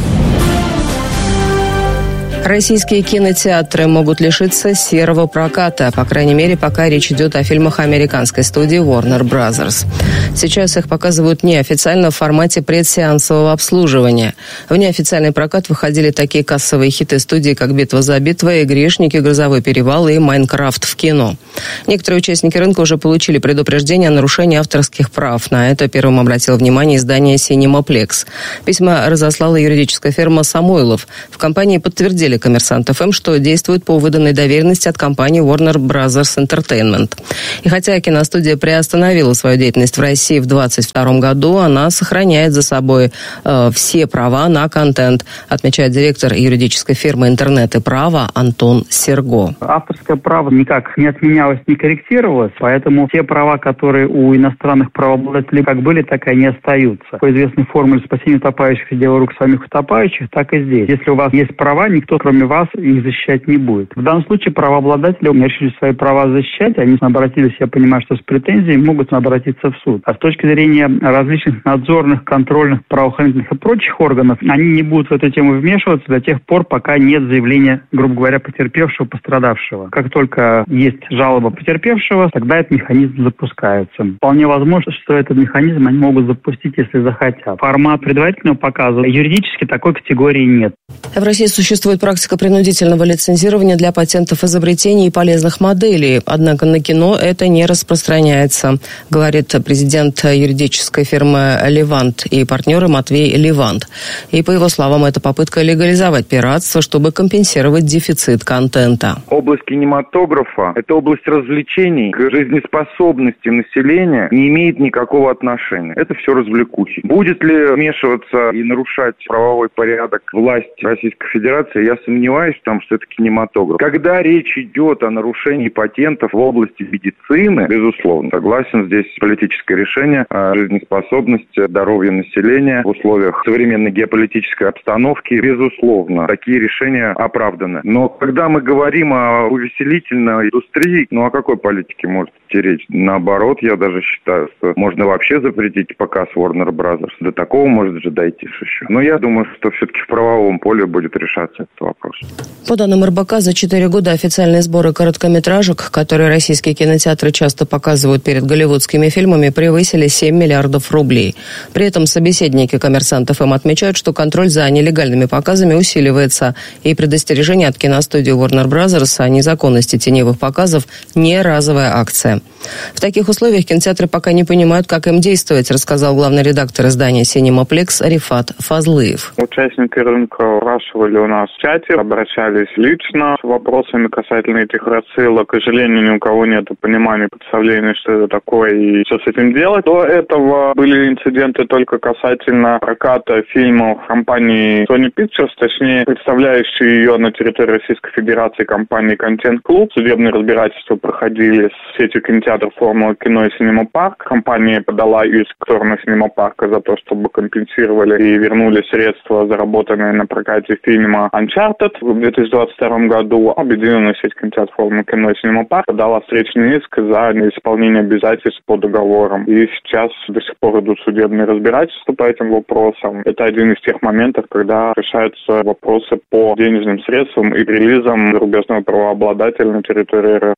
Российские кинотеатры могут лишиться серого проката, по крайней мере, пока речь идет о фильмах американской студии Warner Bros. Сейчас их показывают неофициально в формате предсеансового обслуживания. В неофициальный прокат выходили такие кассовые хиты студии, как «Битва за битвой», «Грешники», «Грозовой перевал» и «Майнкрафт» в кино. Некоторые участники рынка уже получили предупреждение о нарушении авторских прав. На это первым обратило внимание издание «Синемаплекс». Письма разослала юридическая фирма «Самойлов». В компании подтвердили «Коммерсант ФМ», что действует по выданной доверенности от компании Warner Bros. Entertainment. И хотя киностудия приостановила свою деятельность в России в 2022 году, она сохраняет за собой все права на контент, отмечает директор юридической фирмы «Интернет и право» Антон Серго. Авторское право никак не отменялось, не корректировалось, поэтому те права, которые у иностранных правообладателей как были, так и они остаются. По известной формуле спасения утопающих и дело рук самих утопающих, так и здесь. Если у вас есть права, никто, кроме вас, их защищать не будет. В данном случае правообладатели решили свои права защищать, они обратились, я понимаю, что с претензией могут обратиться в суд. А с точки зрения различных надзорных, контрольных, правоохранительных и прочих органов, они не будут в эту тему вмешиваться до тех пор, пока нет заявления, грубо говоря, потерпевшего, пострадавшего. Как только есть жалоба потерпевшего, тогда этот механизм запускается. Вполне возможно, что этот механизм они могут запустить, если захотят. Формат предварительного показа юридически такой категории нет. В России существует практика принудительного лицензирования для патентов изобретений и полезных моделей. Однако на кино это не распространяется, говорит президент юридической фирмы «Левант» и партнеры Матвей Левант. И, по его словам, это попытка легализовать пиратство, чтобы компенсировать дефицит контента. Область кинематографа – это область развлечений. К жизнеспособности населения не имеет никакого отношения. Это все развлекухи. Будет ли вмешиваться и нарушать правовой порядок власть Российской Федерации, я сомневаюсь в том, что это кинематограф. Когда речь идет о нарушении патентов в области медицины, безусловно, согласен, здесь политическое решение о жизнеспособности, здоровья населения в условиях современной геополитической обстановки, безусловно, такие решения оправданы. Но когда мы говорим о увеселительной индустрии, о какой политике может идти речь? Наоборот, я даже считаю, что можно вообще запретить показ Warner Bros. До такого может же дойти еще. Но я думаю, что все-таки в правовом поле будет решаться этот вопрос. По данным РБК, за 4 года официальные сборы короткометражек, которые российские кинотеатры часто показывают перед голливудскими фильмами, превысили 7 миллиардов рублей. При этом собеседники «Коммерсант ФМ» отмечают, что контроль за нелегальными показами усиливается, и предостережение от киностудии Warner Bros. О незаконности теневых показов – не разовая акция. В таких условиях кинотеатры пока не понимают, как им действовать, рассказал главный редактор издания «Синемаплекс» Рифат Фазлыев. Участники рынка спрашивали у нас в чате, обращались лично с вопросами касательно этих рассылок. К сожалению, ни у кого нет понимания, представления, что это такое и что с этим делать. До этого были инциденты только касательно проката фильмов компании Sony Pictures, точнее, представляющей ее на территории Российской Федерации компании Content Club. Судебные разбирательства проходили с сетью кинотеатров «Формула кино» и «Синемапарк». Компания подала иск в сторону «Синемапарка» за то, чтобы компенсировали и вернули средства, заработанные на прокате фильма «Uncharted» в 2022 году. Объединенная сеть кинотеатров «Формула кино» и «Синемапарк» подала встречный иск за неисполнение обязательств по договорам. И сейчас до сих пор идут судебные разбирательства по этим вопросам. Это один из тех моментов, когда решаются вопросы по денежным средствам и релизам зарубежного правообладателя на территории РФ.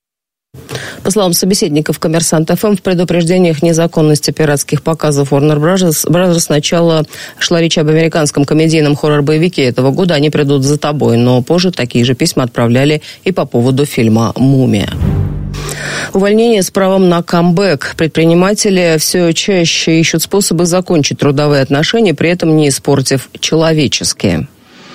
По словам собеседников «Коммерсант ФМ», в предупреждениях незаконности пиратских показов Warner Bros. Сначала шла речь об американском комедийном хоррор-боевике этого года «Они придут за тобой», но позже такие же письма отправляли и по поводу фильма «Мумия». Увольнение с правом на камбэк. Предприниматели все чаще ищут способы закончить трудовые отношения, при этом не испортив человеческие.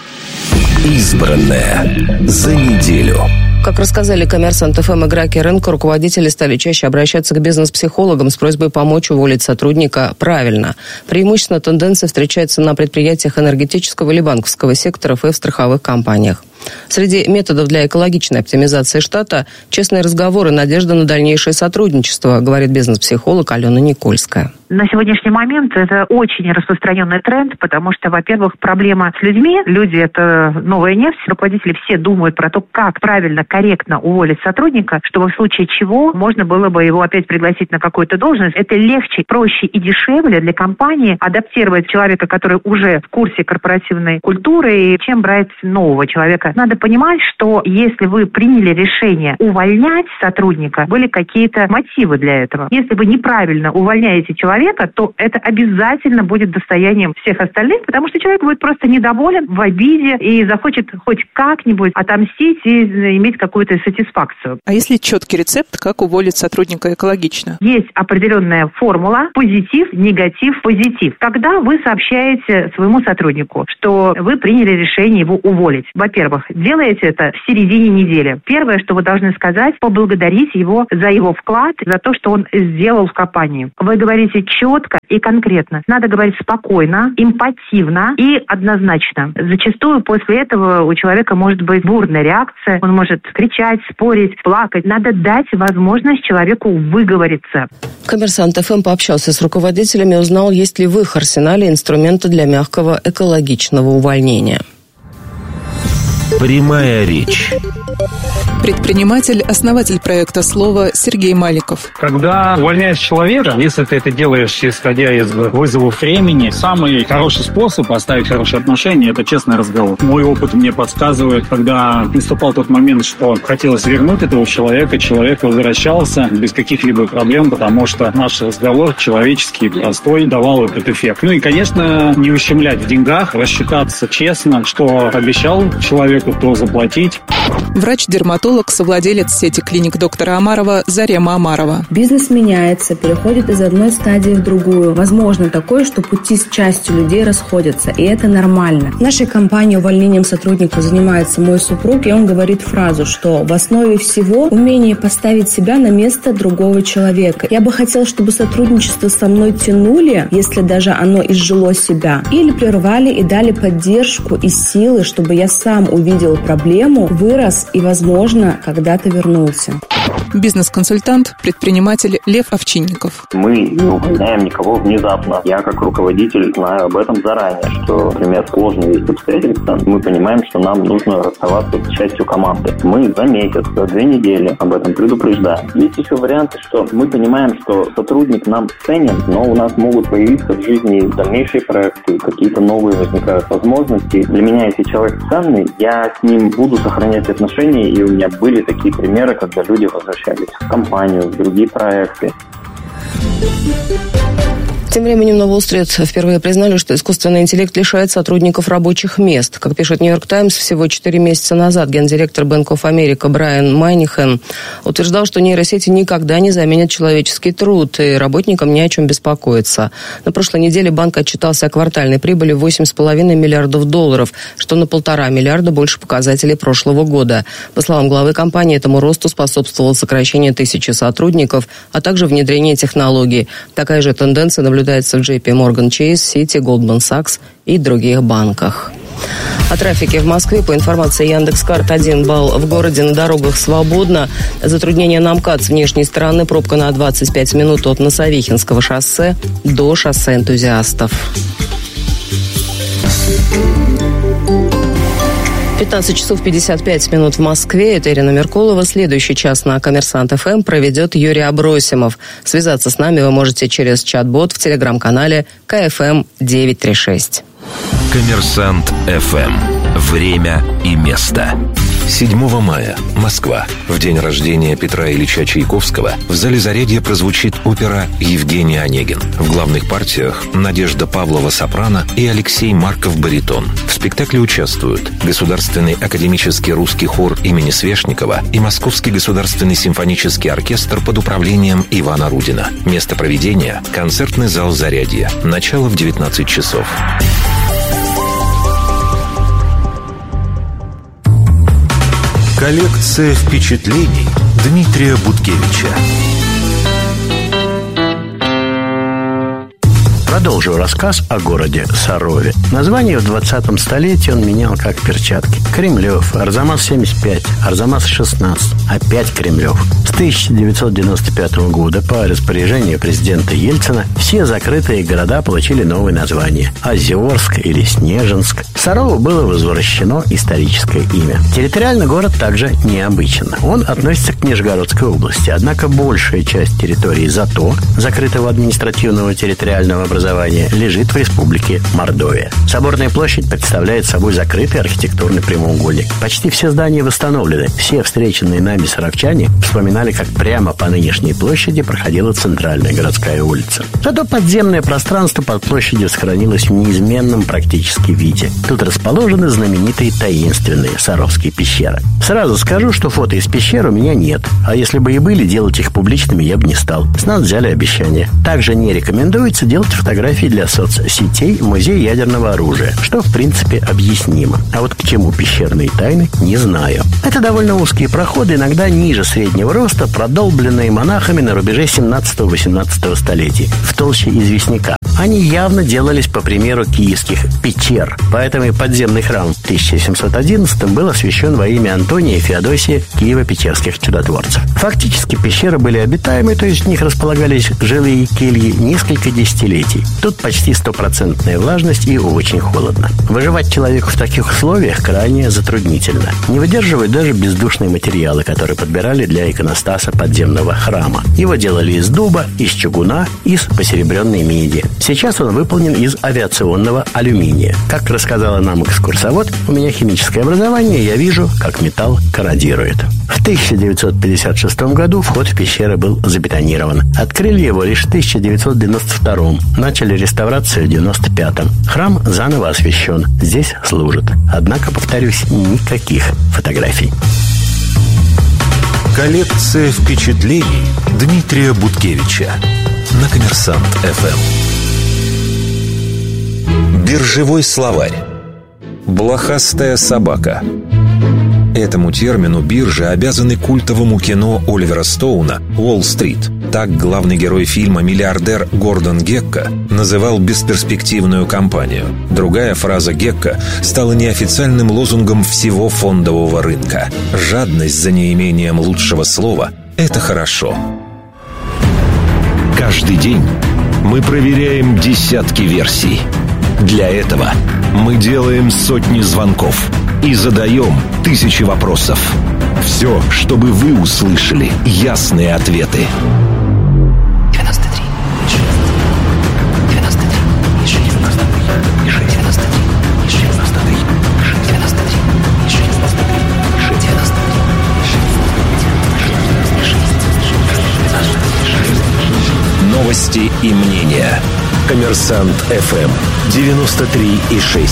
Избранное за неделю. Как рассказали «Коммерсант ФМ» игроки рынка, руководители стали чаще обращаться к бизнес-психологам с просьбой помочь уволить сотрудника правильно. Преимущественно тенденция встречается на предприятиях энергетического или банковского секторов и в страховых компаниях. Среди методов для экологичной оптимизации штата – честные разговоры, надежда на дальнейшее сотрудничество, говорит бизнес-психолог Алена Никольская. На сегодняшний момент это очень распространенный тренд, потому что, во-первых, проблема с людьми. Люди – это новая нефть. Руководители все думают про то, как правильно, корректно уволить сотрудника, чтобы в случае чего можно было бы его опять пригласить на какую-то должность. Это легче, проще и дешевле для компании адаптировать человека, который уже в курсе корпоративной культуры, чем брать нового человека. Надо понимать, что если вы приняли решение увольнять сотрудника, были какие-то мотивы для этого. Если вы неправильно увольняете человека, то это обязательно будет достоянием всех остальных, потому что человек будет просто недоволен, в обиде и захочет хоть как-нибудь отомстить и иметь какую-то сатисфакцию. А есть ли четкий рецепт, как уволить сотрудника экологично? Есть определенная формула позитив, негатив, позитив. Когда вы сообщаете своему сотруднику, что вы приняли решение его уволить. Во-первых, делаете это в середине недели. Первое, что вы должны сказать, поблагодарить его за его вклад, за то, что он сделал в компании. Вы говорите четко и конкретно. Надо говорить спокойно, эмпативно и однозначно. Зачастую после этого у человека может быть бурная реакция. Он может кричать, спорить, плакать. Надо дать возможность человеку выговориться. Коммерсант ФМ пообщался с руководителями, узнал, есть ли в их арсенале инструменты для мягкого экологичного увольнения. Прямая речь. Предприниматель, основатель проекта «Слово» Сергей Маликов. Когда увольняешь человека, если ты это делаешь, исходя из вызовов времени, самый хороший способ оставить хорошие отношения – это честный разговор. Мой опыт мне подсказывает, когда наступал тот момент, что хотелось вернуть этого человек возвращался без каких-либо проблем, потому что наш разговор человеческий, простой, давал этот эффект. Ну и, конечно, не ущемлять в деньгах, рассчитаться честно, что обещал человеку, то заплатить. Врач-дерматолог, совладелец сети клиник доктора Омарова Зарема Омарова. Бизнес меняется, переходит из одной стадии в другую. Возможно такое, что пути с частью людей расходятся, и это нормально. В нашей компании увольнением сотрудника занимается мой супруг, и он говорит фразу, что в основе всего умение поставить себя на место другого человека. Я бы хотел, чтобы сотрудничество со мной тянули, если даже оно изжило себя, или прервали и дали поддержку и силы, чтобы я сам увидел проблему, вырос и, возможно, когда-то вернулся. Бизнес-консультант, предприниматель Лев Овчинников. Мы не увольняем никого внезапно. Я, как руководитель, знаю об этом заранее, что, например, сложные есть обстоятельства, мы понимаем, что нам нужно расставаться с частью команды. Мы за месяц, за 2 недели об этом предупреждаем. Есть еще варианты, что мы понимаем, что сотрудник нам ценен, но у нас могут появиться в жизни дальнейшие проекты, какие-то новые возникают возможности. Для меня, если человек ценный, я с ним буду сохранять отношения, и у меня были такие примеры, когда люди возвращались в компанию, в другие проекты. Тем временем на Уолл-стрит впервые признали, что искусственный интеллект лишает сотрудников рабочих мест. Как пишет «Нью-Йорк Таймс», всего 4 месяца назад гендиректор Bank of America Брайан Майнихэн утверждал, что нейросети никогда не заменят человеческий труд, и работникам не о чем беспокоиться. На прошлой неделе банк отчитался о квартальной прибыли в $8,5 миллиардов, что на 1,5 миллиарда больше показателей прошлого года. По словам главы компании, этому росту способствовало сокращение 1000 сотрудников, а также внедрение технологий. Такая же тенденция наблюдается в JP Morgan Chase, Citi, Goldman Sachs и других банках. О трафике в Москве. По информации Яндекс.Карт, 1 балл. В городе на дорогах свободно. Затруднение на МКАД с внешней стороны. Пробка на 25 минут от Носовихинского шоссе до шоссе Энтузиастов. 15 часов 55 минут в Москве. Это Ирина Меркулова. Следующий час на Коммерсант ФМ проведет Юрий Абросимов. Связаться с нами вы можете через чат-бот в телеграм-канале КФМ 936. Коммерсант ФМ. Время и место. 7 мая. Москва. В день рождения Петра Ильича Чайковского в зале Зарядье прозвучит опера «Евгений Онегин». В главных партиях Надежда Павлова сопрано и Алексей Марков баритон. В спектакле участвуют Государственный академический русский хор имени Свешникова и Московский государственный симфонический оркестр под управлением Ивана Рудина. Место проведения – концертный зал Зарядье. Начало в 19 часов. Коллекция впечатлений Дмитрия Буткевича. Продолжу рассказ о городе Сарове. Название в 20 столетии он менял как перчатки. Кремлев, Арзамас-75, Арзамас-16, опять Кремлев. С 1995 года по распоряжению президента Ельцина все закрытые города получили новые названия. Озерск или Снежинск. Сарову было возвращено историческое имя. Территориально город также необычен. Он относится к Нижегородской области, однако большая часть территории ЗАТО, закрытого административного территориального образования, лежит в республике Мордовия. Соборная площадь представляет собой закрытый архитектурный прямоугольник. Почти все здания восстановлены. Все встреченные нами саровчане вспоминали, как прямо по нынешней площади проходила центральная городская улица. Зато подземное пространство под площадью сохранилось в неизменном практически виде. Тут расположены знаменитые таинственные Саровские пещеры. Сразу скажу, что фото из пещер у меня нет. А если бы и были, делать их публичными я бы не стал. С нас взяли обещание. Также не рекомендуется делать фотографии для соцсетей в Музее ядерного оружия, что в принципе объяснимо. А вот к чему пещерные тайны, не знаю. Это довольно узкие проходы, иногда ниже среднего роста, продолбленные монахами на рубеже 17-18 столетий, в толще известняка. Они явно делались по примеру киевских пещер. Поэтому и подземный храм в 1711 был освящен во имя Антония и Феодосия Киево-Печерских чудотворцев. Фактически пещеры были обитаемы, то есть в них располагались жилые кельи несколько десятилетий. Тут почти 100% влажность и очень холодно. Выживать человеку в таких условиях крайне затруднительно. Не выдерживают даже бездушные материалы, которые подбирали для иконостаса подземного храма. Его делали из дуба, из чугуна, из посеребренной меди. Сейчас он выполнен из авиационного алюминия. Как рассказала нам экскурсовод, у меня химическое образование, я вижу, как металл корродирует. В 1956 году вход в пещеры был забетонирован. Открыли его лишь в 1992. Начали реставрацию в 1995. Храм заново освящен. Здесь служат. Однако, повторюсь, никаких фотографий. Коллекция впечатлений Дмитрия Буткевича на Коммерсант ФМ. Биржевой словарь. Блохастая собака. Этому термину биржи обязаны культовому кино Оливера Стоуна «Уолл-стрит». Так главный герой фильма «Миллиардер» Гордон Гекко называл бесперспективную компанию. Другая фраза Гекко стала неофициальным лозунгом всего фондового рынка. Жадность за неимением лучшего слова – это хорошо. Каждый день мы проверяем десятки версий. Для этого мы делаем сотни звонков и задаем тысячи вопросов. Все, чтобы вы услышали ясные ответы. 93. 93. 93. Новости и мнения. Коммерсант ФМ 93,6.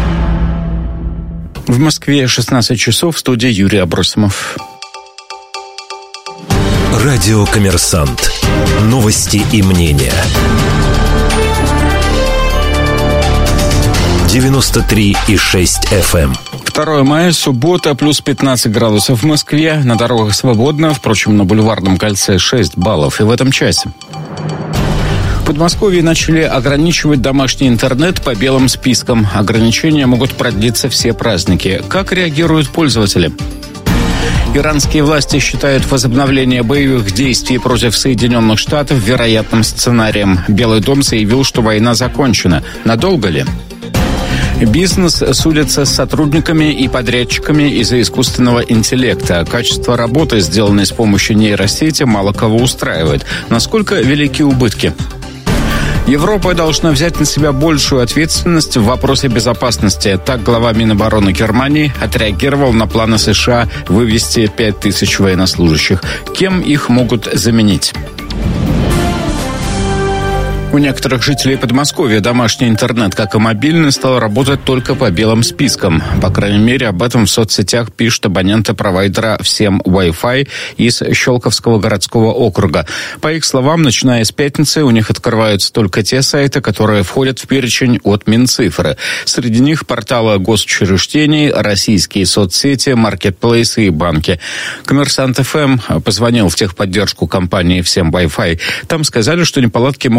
В Москве 16 часов, в студии Юрий Абросимов. Радио «Коммерсант». Новости и мнения. 93,6 FM. 2 мая, суббота, плюс 15 градусов в Москве. На дорогах свободно, впрочем, на Бульварном кольце 6 баллов. И в этом часе. В Подмосковье начали ограничивать домашний интернет по белым спискам. Ограничения могут продлиться все праздники. Как реагируют пользователи? Иранские власти считают возобновление боевых действий против Соединенных Штатов вероятным сценарием. Белый дом заявил, что война закончена. Надолго ли? Бизнес судится с сотрудниками и подрядчиками из-за искусственного интеллекта. Качество работы, сделанной с помощью нейросети, мало кого устраивает. Насколько велики убытки? Европа должна взять на себя большую ответственность в вопросе безопасности. Так глава Минобороны Германии отреагировал на планы США вывести 5000 военнослужащих. Кем их могут заменить? У некоторых жителей Подмосковья домашний интернет, как и мобильный, стал работать только по белым спискам. По крайней мере, об этом в соцсетях пишут абоненты провайдера «Всем Wi-Fi» из Щелковского городского округа. По их словам, начиная с пятницы у них открываются только те сайты, которые входят в перечень от Минцифры. Среди них порталы госучреждений, российские соцсети, маркетплейсы и банки. Коммерсант ФМ позвонил в техподдержку компании «Всем Wi-Fi». Там сказали, что неполадки могут быть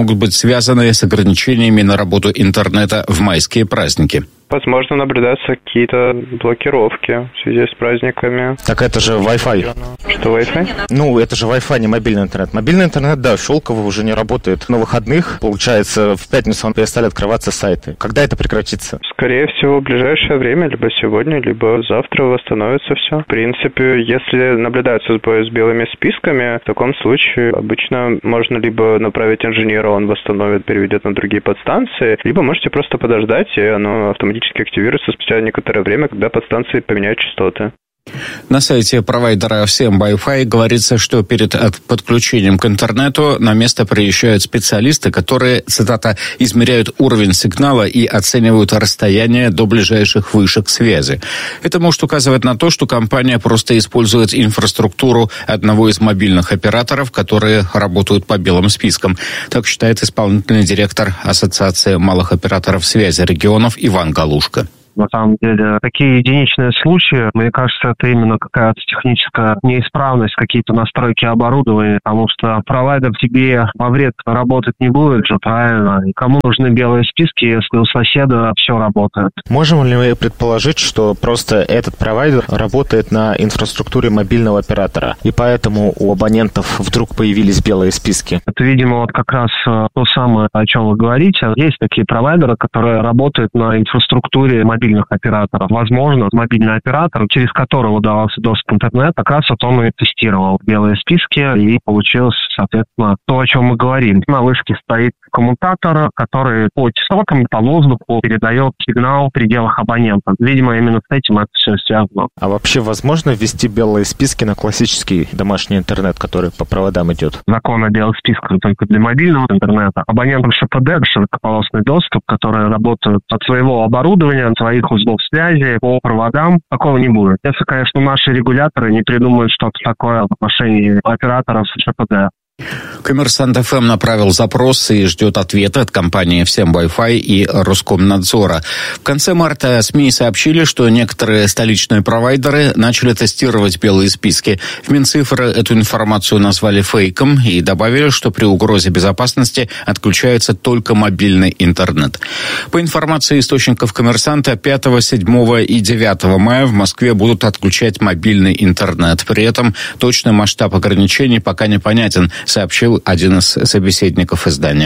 связанные с ограничениями на работу интернета в майские праздники. Возможно, наблюдаются какие-то блокировки в связи с праздниками. Так это же Wi-Fi. Что Wi-Fi? Ну, это же Wi-Fi, не мобильный интернет. Мобильный интернет, да, Щелково уже не работает. На выходных, получается, в пятницу перестали открываться сайты. Когда это прекратится? Скорее всего, в ближайшее время, либо сегодня, либо завтра восстановится все. В принципе, если наблюдаются сбои с белыми списками, в таком случае обычно можно либо направить инженера, он восстановит, переведет на другие подстанции, либо можете просто подождать, и оно автоматически активируется спустя некоторое время, когда подстанции поменяют частоты. На сайте провайдера Всем Wi-Fi говорится, что перед подключением к интернету на место приезжают специалисты, которые, цитата, измеряют уровень сигнала и оценивают расстояние до ближайших вышек связи. Это может указывать на то, что компания просто использует инфраструктуру одного из мобильных операторов, которые работают по белым спискам. Так считает исполнительный директор Ассоциации малых операторов связи регионов Иван Галушко. На самом деле, такие единичные случаи, мне кажется, это именно какая-то техническая неисправность, какие-то настройки оборудования, потому что провайдер тебе во вред работать не будет же, правильно? И кому нужны белые списки, если у соседа все работает? Можем ли мы предположить, что просто этот провайдер работает на инфраструктуре мобильного оператора, и поэтому у абонентов вдруг появились белые списки? Это, видимо, вот как раз то самое, о чем вы говорите. Есть такие провайдеры, которые работают на инфраструктуре мобильных операторов. Возможно, мобильный оператор, через которого давался доступ в интернет, как раз вот он и тестировал белые списки, и получилось, соответственно, то, о чем мы говорим. На вышке стоит коммутатор, который по частотам, по воздуху передает сигнал в пределах абонента. Видимо, именно с этим это все связано. А вообще возможно ввести белые списки на классический домашний интернет, который по проводам идет? Закон о белых списках только для мобильного интернета. Абонентам ШПД, широкополосный доступ, которые работают от своего оборудования, от своих узлов связи по проводам, такого не будет. Если, конечно, наши регуляторы не придумают что-то такое в отношении операторов ШПД. Коммерсант ФМ направил запрос и ждет ответа от компании Всем Wi-Fi и Роскомнадзора. В конце марта СМИ сообщили, что некоторые столичные провайдеры начали тестировать белые списки. В Минцифры эту информацию назвали фейком и добавили, что при угрозе безопасности отключается только мобильный интернет. По информации источников «Коммерсанта», 5, 7 и 9 мая в Москве будут отключать мобильный интернет. При этом точный масштаб ограничений пока непонятен, сообщил один из собеседников издания.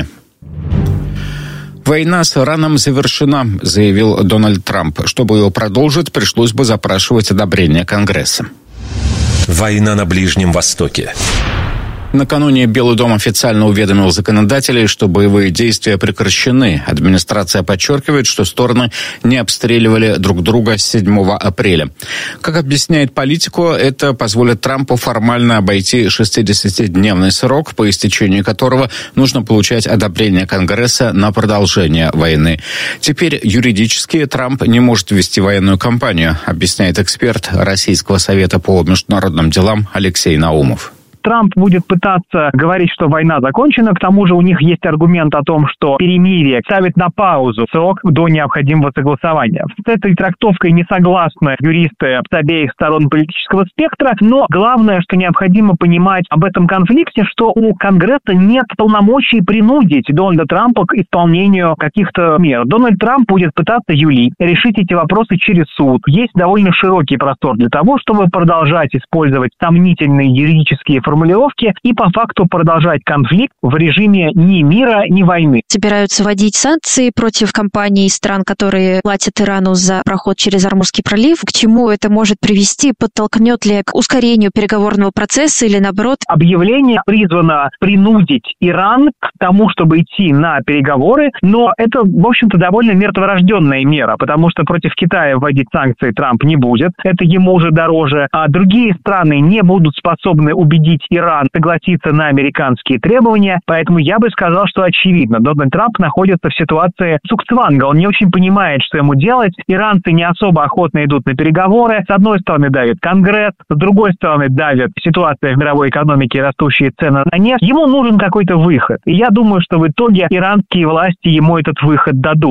«Война с Ираном завершена», заявил Дональд Трамп. Чтобы его продолжить, пришлось бы запрашивать одобрение Конгресса. Война на Ближнем Востоке. Накануне Белый дом официально уведомил законодателей, что боевые действия прекращены. Администрация подчеркивает, что стороны не обстреливали друг друга с 7 апреля. Как объясняет Политико, это позволит Трампу формально обойти 60-дневный срок, по истечении которого нужно получать одобрение Конгресса на продолжение войны. Теперь юридически Трамп не может вести военную кампанию, объясняет эксперт Российского совета по международным делам Алексей Наумов. Трамп будет пытаться говорить, что война закончена. К тому же у них есть аргумент о том, что перемирие ставит на паузу срок до необходимого согласования. С этой трактовкой не согласны юристы с обеих сторон политического спектра, но главное, что необходимо понимать об этом конфликте, что у Конгресса нет полномочий принудить Дональда Трампа к исполнению каких-то мер. Дональд Трамп будет пытаться юлить, решить эти вопросы через суд. Есть довольно широкий простор для того, чтобы продолжать использовать сомнительные юридические формулировки и по факту продолжать конфликт в режиме ни мира, ни войны. Собираются вводить санкции против компаний и стран, которые платят Ирану за проход через Ормузский пролив. К чему это может привести? Подтолкнет ли к ускорению переговорного процесса или наоборот? Объявление призвано принудить Иран к тому, чтобы идти на переговоры, но это, в общем-то, довольно мертворожденная мера, потому что против Китая вводить санкции Трамп не будет. Это ему уже дороже. А другие страны не будут способны убедить Иран согласиться на американские требования, поэтому я бы сказал, что очевидно, Дональд Трамп находится в ситуации цугцванга, он не очень понимает, что ему делать, иранцы не особо охотно идут на переговоры, с одной стороны давит Конгресс, с другой стороны давит ситуация в мировой экономике, растущие цены на нефть, ему нужен какой-то выход, и я думаю, что в итоге иранские власти ему этот выход дадут.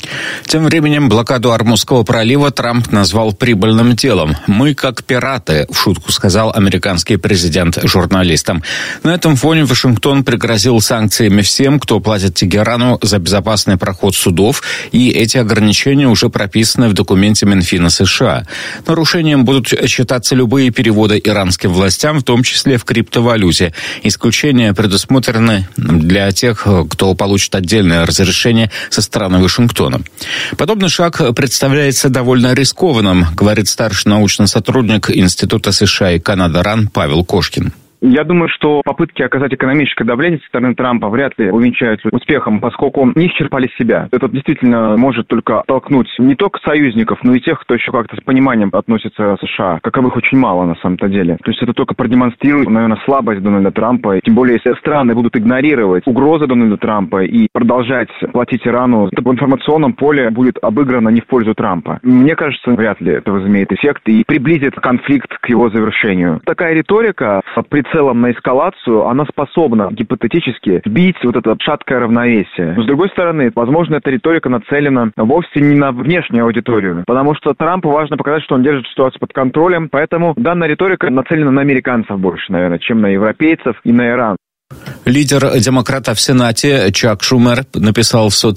Тем временем блокаду Ормузского пролива Трамп назвал прибыльным делом. «Мы как пираты», в шутку сказал американский президент журналистам. На этом фоне Вашингтон пригрозил санкциями всем, кто платит Тегерану за безопасный проход судов, и эти ограничения уже прописаны в документе Минфина США. Нарушением будут считаться любые переводы иранским властям, в том числе в криптовалюте. Исключения предусмотрены для тех, кто получит отдельное разрешение со стороны Вашингтона. Подобный шаг представляется довольно рискованным, говорит старший научный сотрудник Института США и Канады РАН Павел Кошкин. Я думаю, что попытки оказать экономическое давление со стороны Трампа вряд ли увенчаются успехом, поскольку не исчерпали себя. Это действительно может только толкнуть не только союзников, но и тех, кто еще как-то с пониманием относится к США. Каковых очень мало на самом-то деле. То есть это только продемонстрирует, наверное, слабость Дональда Трампа. Тем более, если страны будут игнорировать угрозы Дональда Трампа и продолжать платить Ирану, это в информационном поле будет обыграно не в пользу Трампа. Мне кажется, вряд ли это возымеет эффект и приблизит конфликт к его завершению. Такая риторика в целом на эскалацию, она способна гипотетически сбить вот это шаткое равновесие. Но, с другой стороны, возможно, эта риторика нацелена вовсе не на внешнюю аудиторию, потому что Трампу важно показать, что он держит ситуацию под контролем, поэтому данная риторика нацелена на американцев больше, наверное, чем на европейцев и на Иран. Лидер демократов в Сенате Чак Шумер написал в соцсетях